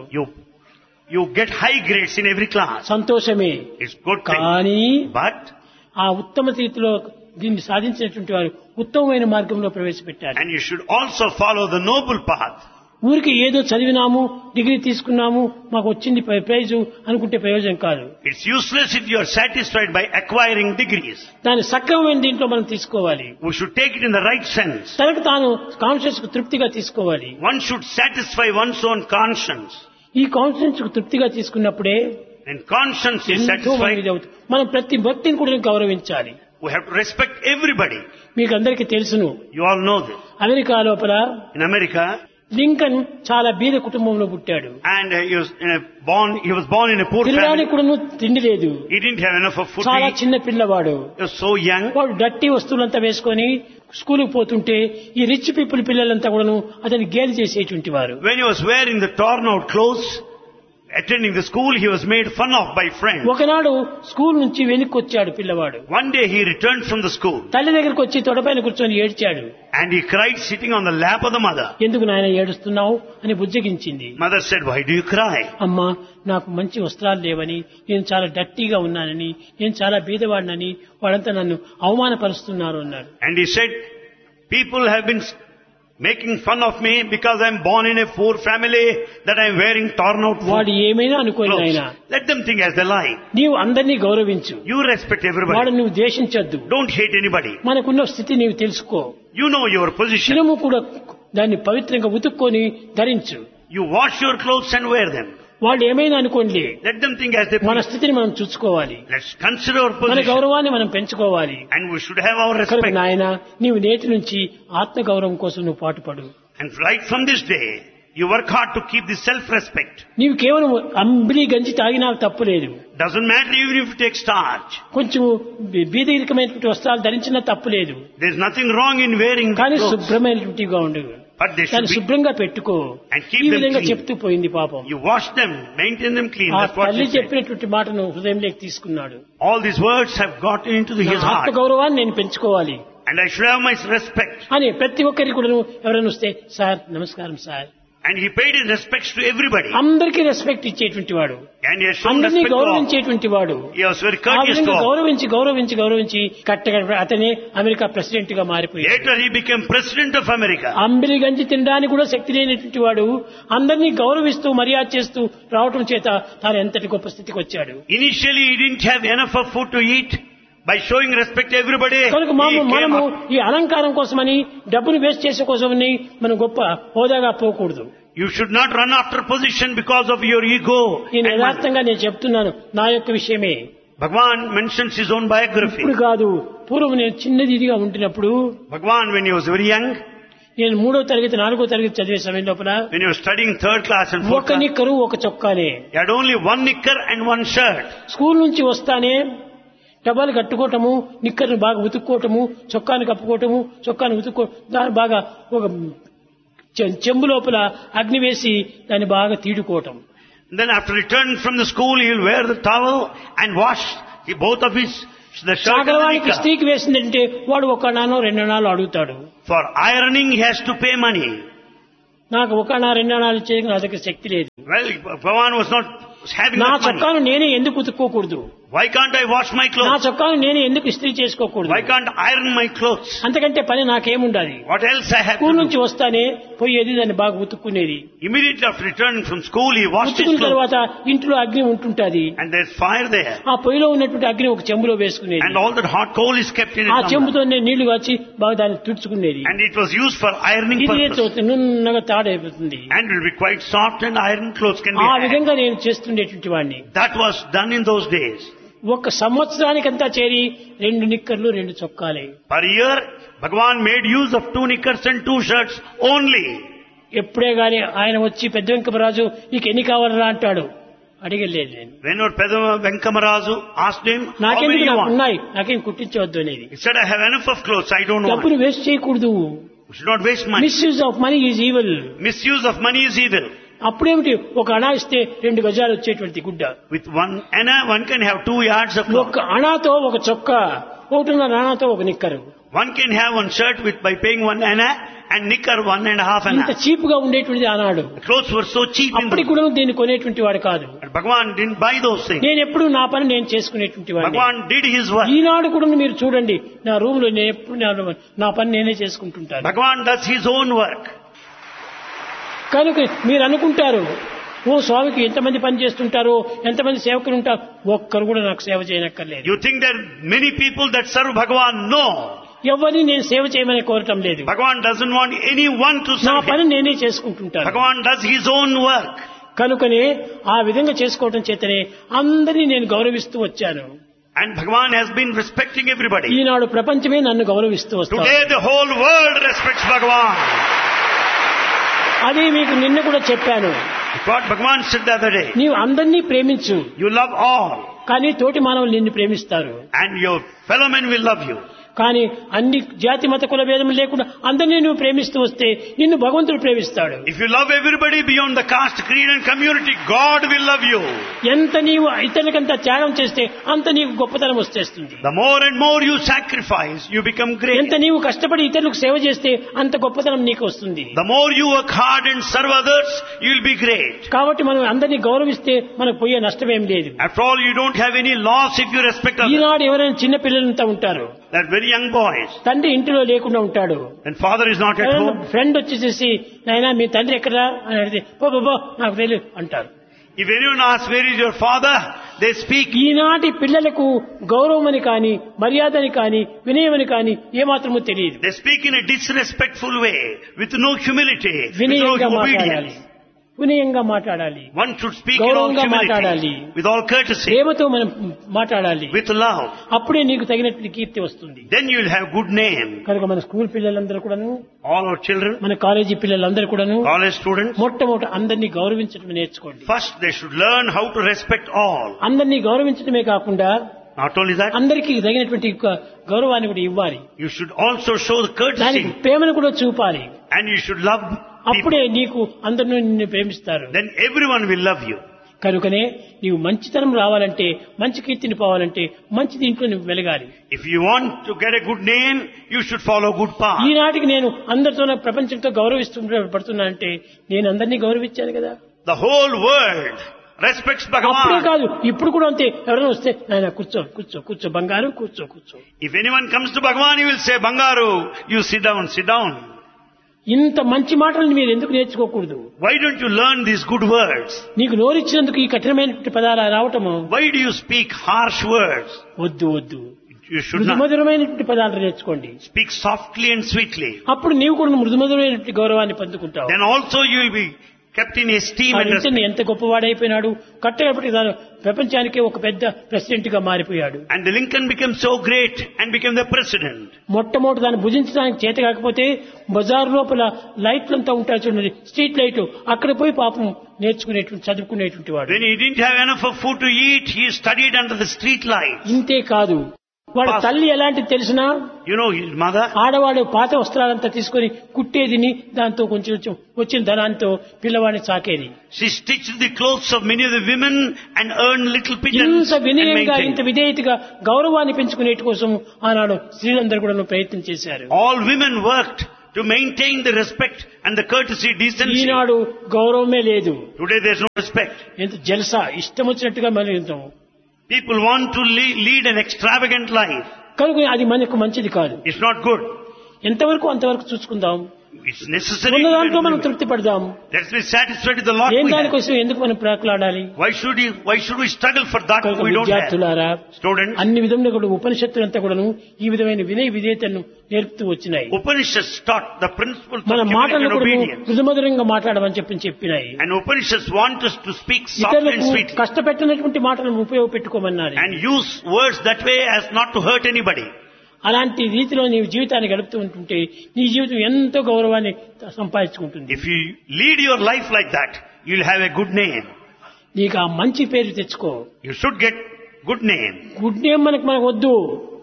[SPEAKER 1] You get high grades in every class.
[SPEAKER 2] సంతోషమే.
[SPEAKER 1] It's good thing.
[SPEAKER 2] కానీ
[SPEAKER 1] But,
[SPEAKER 2] ఆ ఉత్తమ స్థితిలో దీన్ని సాధించినటువంటి వారు ఉత్తమమైన మార్గంలో ప్రవేశపెట్టారు.
[SPEAKER 1] and you should also follow the noble path.
[SPEAKER 2] ఊరికి ఏదో చదివినాము, డిగ్రీ తీసుకున్నాము, మాకు వచ్చింది ప్రైజు అనుకుంటే ప్రయోజనం కాదు.
[SPEAKER 1] It's useless if you are satisfied by acquiring degrees.
[SPEAKER 2] దాన్ని సక్రమమైన దీంట్లో మనం తీసుకోవాలి.
[SPEAKER 1] We should take it in the right sense.
[SPEAKER 2] తనకు తాను కాన్షియస్ కు తృప్తిగా తీసుకోవాలి.
[SPEAKER 1] One should satisfy one's own conscience.
[SPEAKER 2] ఈ కాన్షియన్స్ కు తృప్తిగా తీసుకున్నప్పుడే
[SPEAKER 1] And conscience is
[SPEAKER 2] ఎంతో
[SPEAKER 1] satisfied.
[SPEAKER 2] మంది అవుతుంది. మనం ప్రతి వ్యక్తిని కూడా గౌరవించాలి.
[SPEAKER 1] We have to respect everybody.
[SPEAKER 2] మీకు అందరికీ తెలుసును,
[SPEAKER 1] You all know this.
[SPEAKER 2] America లోపల
[SPEAKER 1] In America,
[SPEAKER 2] లింకన్ చాలా బీద కుటుంబంలో పుట్టాడు.
[SPEAKER 1] and he was born in a poor
[SPEAKER 2] తినడానికి
[SPEAKER 1] family.
[SPEAKER 2] కూడా తిండి లేదు.
[SPEAKER 1] He didn't have enough of food to
[SPEAKER 2] చాలా
[SPEAKER 1] eat.
[SPEAKER 2] చిన్న పిల్లవాడు.
[SPEAKER 1] He was so young.
[SPEAKER 2] వాడు డట్టి వస్తువులంతా వేసుకొని స్కూల్కి పోతుంటే ఈ రిచ్ పీపుల్ పిల్లలంతా కూడాను అతన్ని గేలి చేసేటువంటి వారు.
[SPEAKER 1] When he was wearing the torn out clothes, attending the school, he was made fun of by friends.
[SPEAKER 2] ఒకనాడు స్కూల్ నుంచి వెనక్కి వచ్చాడు పిల్లవాడు.
[SPEAKER 1] One day he returned from the school
[SPEAKER 2] తల్లి దగ్గరికి వచ్చి తొడపైన కూర్చొని ఏడ్చాడు.
[SPEAKER 1] and he cried sitting on the lap of the mother.
[SPEAKER 2] ఎందుకు నాయన ఏడుస్తున్నావు అని బుజ్జగించింది.
[SPEAKER 1] Mother said, "Why do you cry?"
[SPEAKER 2] అమ్మా, నాకు మంచి వస్త్రాలు లేవని, నేను చాలా డట్టీగా ఉన్నానని, నేను చాలా బీదవాడినని వాళ్ళంతా నన్ను అవమానపరుస్తున్నారు అన్నాడు.
[SPEAKER 1] And he said, "People have been making fun of me because I am born in a poor family, that I am wearing torn out
[SPEAKER 2] వాడు ఏమైనా అనుకోని
[SPEAKER 1] clothes."
[SPEAKER 2] ఆయన,
[SPEAKER 1] Let them think as they like.
[SPEAKER 2] నీవు అందరినీ గౌరవించు,
[SPEAKER 1] You respect
[SPEAKER 2] వాడు
[SPEAKER 1] everybody.
[SPEAKER 2] నువ్వు ద్వేషించొద్దు.
[SPEAKER 1] Don't hate anybody.
[SPEAKER 2] మనకున్న స్థితి నీవు తెలుసుకో.
[SPEAKER 1] You know your position.
[SPEAKER 2] శిరము కూడా దాన్ని పవిత్రంగా ఉతుక్కొని ధరించు.
[SPEAKER 1] You wash your clothes and wear them.
[SPEAKER 2] వాళ్ళు ఏమైనా అనుకోండి,
[SPEAKER 1] Let them think as they
[SPEAKER 2] మన
[SPEAKER 1] please.
[SPEAKER 2] స్థితిని మనం చూసుకోవాలి.
[SPEAKER 1] Let's consider our
[SPEAKER 2] మన
[SPEAKER 1] position.
[SPEAKER 2] గౌరవాన్ని మనం పెంచుకోవాలి.
[SPEAKER 1] And we should have our
[SPEAKER 2] కనుక
[SPEAKER 1] respect.
[SPEAKER 2] నాయన, నీవు నేటి నుంచి ఆత్మ గౌరవం కోసం నువ్వు పాటుపడు.
[SPEAKER 1] And right from this day, you work hard to keep the self-respect.
[SPEAKER 2] నీవు కేవలం అంబిలి గంజి తాగినా తప్పు లేదు.
[SPEAKER 1] Doesn't matter even if you take starch.
[SPEAKER 2] కొంచెం బీదరికమైనటువంటి వస్త్రాలు ధరించినా తప్పు లేదు.
[SPEAKER 1] There's nothing wrong in wearing
[SPEAKER 2] కానీ
[SPEAKER 1] clothes.
[SPEAKER 2] శుభ్రమైనటువంటిగా ఉండు.
[SPEAKER 1] But they should
[SPEAKER 2] దాన్ని
[SPEAKER 1] be,
[SPEAKER 2] శుభ్రంగా పెట్టుకో.
[SPEAKER 1] and keep
[SPEAKER 2] ఈ
[SPEAKER 1] them
[SPEAKER 2] విధంగా
[SPEAKER 1] clean.
[SPEAKER 2] చెప్తూ పోయింది పాపం.
[SPEAKER 1] You wash them, maintain them clean.
[SPEAKER 2] ఆ
[SPEAKER 1] That's what
[SPEAKER 2] తల్లి
[SPEAKER 1] she said.
[SPEAKER 2] చెప్పినటువంటి మాటను హృదయంలోకి తీసుకున్నాడు.
[SPEAKER 1] All these words have gotten into his
[SPEAKER 2] నా ఆత్మ
[SPEAKER 1] heart.
[SPEAKER 2] గౌరవాన్ని నేను పెంచుకోవాలి
[SPEAKER 1] And I should have my respect.
[SPEAKER 2] అని ప్రతి ఒక్కరికి కూడా ఎవరైనా వస్తే, సార్ నమస్కారం sir,
[SPEAKER 1] And he paid his respects to everybody.
[SPEAKER 2] అందరికీ రెస్పెక్ట్ ఇచ్చేటువంటి వాడు,
[SPEAKER 1] And he has shown
[SPEAKER 2] అందరినీ
[SPEAKER 1] respect to all.
[SPEAKER 2] గౌరవించేటువంటి వాడు.
[SPEAKER 1] He was very
[SPEAKER 2] ఆ
[SPEAKER 1] courteous to
[SPEAKER 2] విధంగా
[SPEAKER 1] all.
[SPEAKER 2] గౌరవించి గౌరవించి గౌరవించి కట్టగా అతనే అమెరికా ప్రెసిడెంట్ గా మారిపోయాడు.
[SPEAKER 1] Later he became president of America.
[SPEAKER 2] Ambili గంజి తినడానికి కూడా శక్తి లేనటువంటి వాడు అందరినీ గౌరవిస్తూ మర్యాద చేస్తూ రావటం చేత తాను ఎంతటి గొప్ప స్థితికి వచ్చాడు.
[SPEAKER 1] Initially he didn't have enough of food to eat. By showing respect to everybody,
[SPEAKER 2] కనుక
[SPEAKER 1] he came
[SPEAKER 2] మనము
[SPEAKER 1] up.
[SPEAKER 2] ఈ అలంకారం కోసమని డబ్బును వేస్ట్ చేసే కోసమని మనం గొప్ప హోదాగా పోకూడదు.
[SPEAKER 1] You should not run after position because of your ego.
[SPEAKER 2] నేను
[SPEAKER 1] And
[SPEAKER 2] యథార్థంగా నేను చెప్తున్నాను, నా యొక్క విషయమే.
[SPEAKER 1] Bhagwan mentions his own biography.
[SPEAKER 2] ఇప్పుడు కాదు, పూర్వం నేను చిన్నదిగా ఉంటున్నప్పుడు
[SPEAKER 1] Bhagwan, when he was very young,
[SPEAKER 2] నేను 3వ తరగతి 4వ తరగతి చదివే సమయం లోపల
[SPEAKER 1] when you were studying 3rd class and 4th
[SPEAKER 2] ఒక
[SPEAKER 1] class,
[SPEAKER 2] నిక్కరు ఒక చొక్కానే.
[SPEAKER 1] you had only one knicker and one shirt.
[SPEAKER 2] School నుంచి వస్తానే టవల్ కట్టుకోవటము, నిక్కర్ను బాగా ఉతుక్కోవటము, చొక్కాను కప్పుకోవటము, చొక్కాను దాన్ని బాగా ఒక చెంబు లోపల అగ్ని వేసి దాన్ని బాగా తీడుకోవటం.
[SPEAKER 1] Then after returning from the school, he will wear the towel and wash both of his the shirt and the
[SPEAKER 2] సాగరవానికి
[SPEAKER 1] knicker.
[SPEAKER 2] స్త్రీకి వేసిందంటే వాడు 1 అణానో 2 అణాలు అడుగుతాడు.
[SPEAKER 1] For ironing, he has to pay money.
[SPEAKER 2] నాకు 1 అణా 2 అణాలు చేయడానికి నా దగ్గర శక్తి లేదు.
[SPEAKER 1] Well, Bhagavan was not having
[SPEAKER 2] నా
[SPEAKER 1] that money.
[SPEAKER 2] చొక్కాను నేనే ఎందుకు ఉతుక్కోకూడదు?
[SPEAKER 1] Why can't I wash my
[SPEAKER 2] నా
[SPEAKER 1] clothes?
[SPEAKER 2] చొక్కాను నేనే ఎందుకు ఇస్త్రీ చేసుకోకూడదు?
[SPEAKER 1] Why can't I iron my clothes?
[SPEAKER 2] అంతకంటే పని నాకేముండాలి?
[SPEAKER 1] What else I have
[SPEAKER 2] school
[SPEAKER 1] to
[SPEAKER 2] నుంచి
[SPEAKER 1] do?
[SPEAKER 2] వస్తానే పోయేది దాన్ని బాగా ఉతుక్కునేది.
[SPEAKER 1] Immediately after returning from school, he washed his
[SPEAKER 2] ఉతుకున్న
[SPEAKER 1] clothes.
[SPEAKER 2] తర్వాత ఇంట్లో అగ్ని ఉంటుంటది.
[SPEAKER 1] And there's fire there.
[SPEAKER 2] ఆ పొయ్యిలో ఉన్నటువంటి అగ్ని ఒక చెంబులో వేసుకునేది.
[SPEAKER 1] And all that hot coal is kept in
[SPEAKER 2] ఆ
[SPEAKER 1] it.
[SPEAKER 2] చెంబుతో నీళ్లు కాచి బాగా దాన్ని తుడుచుకునేది.
[SPEAKER 1] And it was used for ironing
[SPEAKER 2] ఇది
[SPEAKER 1] purpose.
[SPEAKER 2] నున్నగా తాడైపోతుంది.
[SPEAKER 1] And will be quite soft and iron clothes can be
[SPEAKER 2] ఆ
[SPEAKER 1] had.
[SPEAKER 2] విధంగా నేను చేస్తుండేటువంటి వాడిని.
[SPEAKER 1] That was done in those days.
[SPEAKER 2] ఒక సంవత్సరానికంతా చేరి 2 నిక్కర్లు 2 చొక్కాలే.
[SPEAKER 1] Per year, Bhagavan made use of 2 knickers and 2 shirts only.
[SPEAKER 2] ఎప్పుడే గాని ఆయన వచ్చి పెద్ద వెంకమరాజు నీకు ఎన్ని కావాలరా అంటాడు. అడిగలేదు నేను.
[SPEAKER 1] Whenever Pedama Venkamarazu asked him, how many
[SPEAKER 2] నాకెందుకు
[SPEAKER 1] you
[SPEAKER 2] నాకు
[SPEAKER 1] want?
[SPEAKER 2] ఉన్నాయి, నాకేం కుట్టించవద్దు అనేది.
[SPEAKER 1] He said, I have enough of clothes, I don't want.
[SPEAKER 2] డబ్బును వేస్ట్ చేయకూడదు.
[SPEAKER 1] We should not waste money.
[SPEAKER 2] Misuse of money is evil.
[SPEAKER 1] Misuse of money is evil.
[SPEAKER 2] అప్పుడేమిటి 1 అణా ఇస్తే 2 గజాలు వచ్చేటువంటి గుడ్డ.
[SPEAKER 1] With 1 anna, one can have 2 yards of cloth.
[SPEAKER 2] 1 అణాతో 1 చొక్కా, 1.5 అణాతో 1 నిక్కరు.
[SPEAKER 1] One can have 1 shirt by paying 1 anna and knicker 1.5
[SPEAKER 2] ఇంత
[SPEAKER 1] anna.
[SPEAKER 2] Cheap గా ఉండేటువంటిది ఆనాడు.
[SPEAKER 1] The clothes were so cheap in
[SPEAKER 2] అప్పటికి
[SPEAKER 1] those
[SPEAKER 2] కూడా దీన్ని కొనేటువంటి వాడు కాదు.
[SPEAKER 1] days. Bhagavan didn't buy those things.
[SPEAKER 2] నేను ఎప్పుడు నా పని నేను చేసుకునేటువంటి వాడిని.
[SPEAKER 1] Bhagavan did his work.
[SPEAKER 2] ఈనాడు కూడా మీరు చూడండి, నా రూమ్ లో నేను ఎప్పుడు నా పని నేనే చేసుకుంటుంటాను.
[SPEAKER 1] Bhagavan does his own work.
[SPEAKER 2] కనుక మీరు అనుకుంటారు, ఓ స్వామికి ఎంతమంది పని చేస్తుంటారో, ఎంతమంది సేవకులు ఉంటారు, ఒక్కరు కూడా నాకు సేవ చేయనక్కర్లేదు.
[SPEAKER 1] You think there are many people that serve Bhagavan? No.
[SPEAKER 2] ఎవరిని నేను సేవ చేయమని కోరటం లేదు.
[SPEAKER 1] Bhagavan doesn't want anyone to
[SPEAKER 2] నా
[SPEAKER 1] serve
[SPEAKER 2] పని
[SPEAKER 1] him.
[SPEAKER 2] నేనే చేసుకుంటుంటాను.
[SPEAKER 1] Bhagavan does his own work.
[SPEAKER 2] కనుకనే ఆ విధంగా చేసుకోవటం చేతనే అందరినీ నేను గౌరవిస్తూ వచ్చాను.
[SPEAKER 1] And Bhagavan has been respecting everybody.
[SPEAKER 2] ఈనాడు ప్రపంచమే నన్ను గౌరవిస్తూ వస్తాను.
[SPEAKER 1] Today the whole world respects Bhagavan.
[SPEAKER 2] అది మీకు నిన్న కూడా చెప్పాను.
[SPEAKER 1] What Bhagavan said the other day.
[SPEAKER 2] నీవు అందరినీ ప్రేమించు,
[SPEAKER 1] You love all.
[SPEAKER 2] కానీ తోటి మానవులు నిన్ను ప్రేమిస్తారు.
[SPEAKER 1] And your fellow men will love you.
[SPEAKER 2] కానీ అన్ని జాతి మత కుల భేదం లేకుండా అందరినీ నువ్వు ప్రేమిస్తూ వస్తే నిన్ను భగవంతుడు ప్రేమిస్తాడు.
[SPEAKER 1] If you love everybody beyond the caste, creed and community, God will love you.
[SPEAKER 2] ఎంత నీవు ఇతరులకంతా త్యాగం చేస్తే అంత నీకు గొప్పతనం వచ్చేస్తుంది.
[SPEAKER 1] The more and more you sacrifice, you become great.
[SPEAKER 2] ఎంత నీవు కష్టపడి ఇతరులకు సేవ చేస్తే అంత గొప్పతనం నీకు వస్తుంది.
[SPEAKER 1] The more you work hard and serve others, you will be great.
[SPEAKER 2] కాబట్టి మనం అందరినీ గౌరవిస్తే మనకు పోయే నష్టమేం లేదు.
[SPEAKER 1] After all, you don't have any loss if you respect others.
[SPEAKER 2] ఈనాడు ఎవరైనా చిన్న పిల్లలంతా ఉంటారు,
[SPEAKER 1] They're very young boys.
[SPEAKER 2] తండ్రి ఇంటిలో లేకుండా ఉంటాడు.
[SPEAKER 1] And father is not at home.
[SPEAKER 2] Friend వచ్చేసేసి నాయనా మీ తండ్రి ఎక్కడా అని అడిగితే పో నాకు తెలియదు అంటారు.
[SPEAKER 1] If anyone asks, where is your father? They speak.
[SPEAKER 2] ఈనాటి పిల్లలకు గౌరవమని కానీ, మర్యాదని కానీ, వినయమని కానీ ఏమాత్రమూ తెలియదు.
[SPEAKER 1] They speak in a disrespectful way, with no humility, with no
[SPEAKER 2] వినయంగా మాట్లాడాలి,
[SPEAKER 1] obedience.
[SPEAKER 2] వినయంగా మాట్లాడాలి,
[SPEAKER 1] One should speak in all
[SPEAKER 2] గౌరవంగా మాట్లాడాలి,
[SPEAKER 1] humility, with all courtesy,
[SPEAKER 2] ప్రేమతో మనం మాట్లాడాలి.
[SPEAKER 1] with love.
[SPEAKER 2] అప్పుడే నీకు తగినటువంటి కీర్తి వస్తుంది.
[SPEAKER 1] Then you will have good name.
[SPEAKER 2] కనుక మన స్కూల్ పిల్లలందరూ కూడాను,
[SPEAKER 1] All our children,
[SPEAKER 2] మన కాలేజీ పిల్లలందరూ కూడాను
[SPEAKER 1] college students,
[SPEAKER 2] మొట్టమొదటి అందరినీ గౌరవించడం నేర్చుకోండి.
[SPEAKER 1] first they should learn how to respect all.
[SPEAKER 2] అందరినీ గౌరవించడమే కాకుండా
[SPEAKER 1] Not only that,
[SPEAKER 2] అందరికీ తగినటువంటి గౌరవాన్ని కూడా ఇవ్వాలి.
[SPEAKER 1] you should also show the
[SPEAKER 2] దానికి
[SPEAKER 1] courtesy,
[SPEAKER 2] ప్రేమను కూడా చూపాలి.
[SPEAKER 1] and you should love people.
[SPEAKER 2] అప్పుడే నీకు అందరినీ నిన్ను ప్రేమిస్తారు.
[SPEAKER 1] Then everyone will love you.
[SPEAKER 2] కనుకనే నీవు మంచితనం రావాలంటే, మంచి కీర్తిని పోవాలంటే మంచి దీంట్లో నువ్వు వెలగాలి.
[SPEAKER 1] If you want to get a good name, you should follow good path.
[SPEAKER 2] ఈనాటికి నేను అందరితో ప్రపంచంతో పడుతున్నానంటే నేను అందరినీ గౌరవించాను కదా.
[SPEAKER 1] The whole world respects
[SPEAKER 2] అప్పుడే
[SPEAKER 1] Bhagavan.
[SPEAKER 2] కాదు, ఇప్పుడు కూడా అంతే. ఎవరైనా వస్తే నాయన కూర్చో కూర్చో కూర్చో బంగారు కూర్చో కూర్చో.
[SPEAKER 1] If anyone comes to Bhagavan, he will say, Bangaru, you sit down, sit down.
[SPEAKER 2] ఇంత మంచి మాటలను మీరు ఎందుకు నేర్చుకోకూడదు?
[SPEAKER 1] Why don't you learn these good words?
[SPEAKER 2] నీకు నోరిచ్చినందుకు ఈ కఠినమైనటువంటి పదాలు రావటము
[SPEAKER 1] Why do you speak harsh words?
[SPEAKER 2] వద్దు వద్దు.
[SPEAKER 1] You should not.
[SPEAKER 2] మృదుమధురమైనటువంటి పదాలు నేర్చుకోండి.
[SPEAKER 1] Speak softly and sweetly.
[SPEAKER 2] అప్పుడు నీవు కూడా మృదుమధురమైనటువంటి గౌరవాన్ని పొందుకుంటావు.
[SPEAKER 1] Then also you will be kept in esteem
[SPEAKER 2] ఆ
[SPEAKER 1] and respect.
[SPEAKER 2] లింకన్ ఎంత గొప్పవాడైపోయినాడు, కట్టేపటికి తాను ప్రపంచానికే ఒక పెద్ద ప్రెసిడెంట్ గా మారిపోయాడు.
[SPEAKER 1] And the Lincoln became so great and became the president.
[SPEAKER 2] మొట్టమొదటి దాన్ని భుజించడానికి చేత కాకపోతే బజార్ లోపల లైట్లంతా ఉంటాయి చూడండి, స్ట్రీట్ లైట్, అక్కడ పోయి పాపం నేర్చుకునేటువంటి చదువుకునేటువంటి వాడు.
[SPEAKER 1] When he didn't have enough of food to eat, he studied under the street light.
[SPEAKER 2] ఇంతే కాదు, వాళ్ళ తల్లి ఎలాంటిది తెలిసినా,
[SPEAKER 1] You know his mother?
[SPEAKER 2] ఆడవాడు పాత వస్త్రాలంతా తీసుకొని కుట్టేదిని, దాంతో కొంచెం వచ్చిన ధనాంతో పిల్లవాడిని సాకేది.
[SPEAKER 1] She stitched the clothes of many of the women and earned little pittance
[SPEAKER 2] ఇంత
[SPEAKER 1] and
[SPEAKER 2] వినయంగా, ఇంత
[SPEAKER 1] maintained.
[SPEAKER 2] విధేయతగా గౌరవాన్ని పెంచుకునే కోసం ఆనాడు స్త్రీలందరూ కూడా ప్రయత్నం చేశారు.
[SPEAKER 1] All women worked to maintain the respect and the courtesy, decency.
[SPEAKER 2] ఈనాడు గౌరవమే లేదు.
[SPEAKER 1] Today there's no respect.
[SPEAKER 2] ఎంత జల్సా, ఇష్టం వచ్చినట్టుగా మనం ఉంటాం.
[SPEAKER 1] People want to lead an extravagant life.
[SPEAKER 2] కనుక అది మనకు మంచిది కాదు.
[SPEAKER 1] It's not good.
[SPEAKER 2] ఎంతవరకు అంతవరకు చూసుకుందాం.
[SPEAKER 1] It's necessary.
[SPEAKER 2] ఉన్న దాంట్లో మనం తృప్తి పడదాం.
[SPEAKER 1] Let's be satisfied with the lot
[SPEAKER 2] ఏం
[SPEAKER 1] we have.
[SPEAKER 2] దానికోసం ఎందుకు మనం ప్రాకులాడాలి?
[SPEAKER 1] Why should we struggle for that
[SPEAKER 2] కనుక
[SPEAKER 1] we don't have?
[SPEAKER 2] విద్యార్థులారా,
[SPEAKER 1] Students,
[SPEAKER 2] అన్ని విధంగా కూడా ఉపనిషత్తులంతా కూడాను ఈ విధమైన వినయ విధేయతను నేర్పుతూ వచ్చినాయి.
[SPEAKER 1] Upanishads taught the principles of
[SPEAKER 2] మన
[SPEAKER 1] humility
[SPEAKER 2] మాటలను
[SPEAKER 1] and
[SPEAKER 2] కూడా
[SPEAKER 1] obedience.
[SPEAKER 2] మృదుమధురంగా మాట్లాడమని చెప్పినాయి.
[SPEAKER 1] And Upanishads want us to speak softly and
[SPEAKER 2] ఇతరులకు
[SPEAKER 1] sweetly.
[SPEAKER 2] కష్టపెట్టినటువంటి మాటలను ఉపయోగపెట్టుకోమన్నారు.
[SPEAKER 1] And use words that way as not to hurt anybody.
[SPEAKER 2] అలాంటి రీతిలో నీవు జీవితాన్ని గడుపుతూ ఉంటుంటే నీ జీవితం ఎంతో గౌరవాన్ని సంపాదించుకుంటుంది.
[SPEAKER 1] If you lead your life like that, you'll have a good name.
[SPEAKER 2] నీకు ఆ మంచి పేరు తెచ్చుకో.
[SPEAKER 1] You should get good name.
[SPEAKER 2] Good name మనకు వద్దు,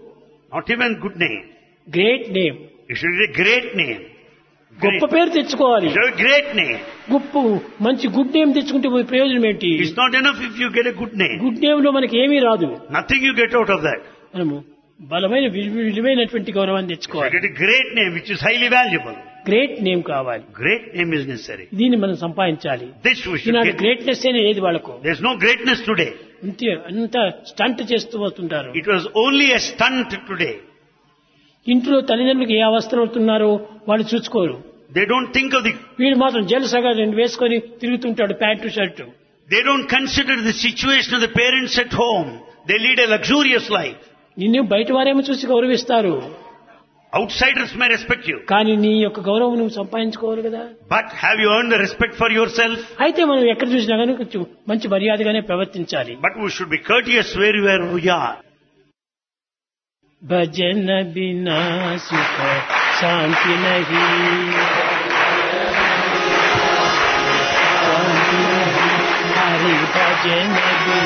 [SPEAKER 1] Not even good name.
[SPEAKER 2] Great name,
[SPEAKER 1] You should get a great name.
[SPEAKER 2] గొప్ప
[SPEAKER 1] Great.
[SPEAKER 2] పేరు తెచ్చుకోవాలి.
[SPEAKER 1] You should have a great name.
[SPEAKER 2] గొప్ప మంచి గుడ్ నేమ్ తెచ్చుకుంటే పోయి ప్రయోజనం ఏంటి?
[SPEAKER 1] It's not enough if you get a good name.
[SPEAKER 2] Good name లో మనకి ఏమీ రాదు.
[SPEAKER 1] Nothing you get out of that.
[SPEAKER 2] మనము బలమైన విలువైనటువంటి గౌరవాన్ని
[SPEAKER 1] You
[SPEAKER 2] తెచ్చుకోవాలి.
[SPEAKER 1] get a great name which is highly valuable.
[SPEAKER 2] Great name కావాలి.
[SPEAKER 1] Great name is necessary.
[SPEAKER 2] దీన్ని మనం సంపాదించాలి.
[SPEAKER 1] This we should
[SPEAKER 2] Eenadu
[SPEAKER 1] get.
[SPEAKER 2] Greatness అనే ఏది వాళ్ళకు
[SPEAKER 1] There's no greatness today.
[SPEAKER 2] అంత స్టంట్ చేస్తూ వస్తుంటారు.
[SPEAKER 1] It was only a stunt today.
[SPEAKER 2] ఇంట్లో తల్లిదండ్రులకు ఏ అవస్థలు అవుతున్నారో వాళ్ళు చూసుకోరు.
[SPEAKER 1] They don't think of the,
[SPEAKER 2] వీడు మాత్రం జలసగా రెండు వేసుకొని తిరుగుతుంటాడు, pant shirt.
[SPEAKER 1] they don't consider the situation of the parents at home. They lead a luxurious life.
[SPEAKER 2] నిన్ను బయట వారేమో చూసి గౌరవిస్తారు,
[SPEAKER 1] Outsiders may respect you.
[SPEAKER 2] కానీ నీ యొక్క గౌరవం నువ్వు సంపాదించుకోవాలి కదా.
[SPEAKER 1] But have you earned the respect for yourself?
[SPEAKER 2] అయితే మనం ఎక్కడ చూసినా కానీ కొంచెం మంచి మర్యాదగానే ప్రవర్తించాలి.
[SPEAKER 1] But we should be courteous wherever we are.
[SPEAKER 2] భజన బినా సుఖ శాంతి నహి, శాంతి నహి, హరి భజన బినా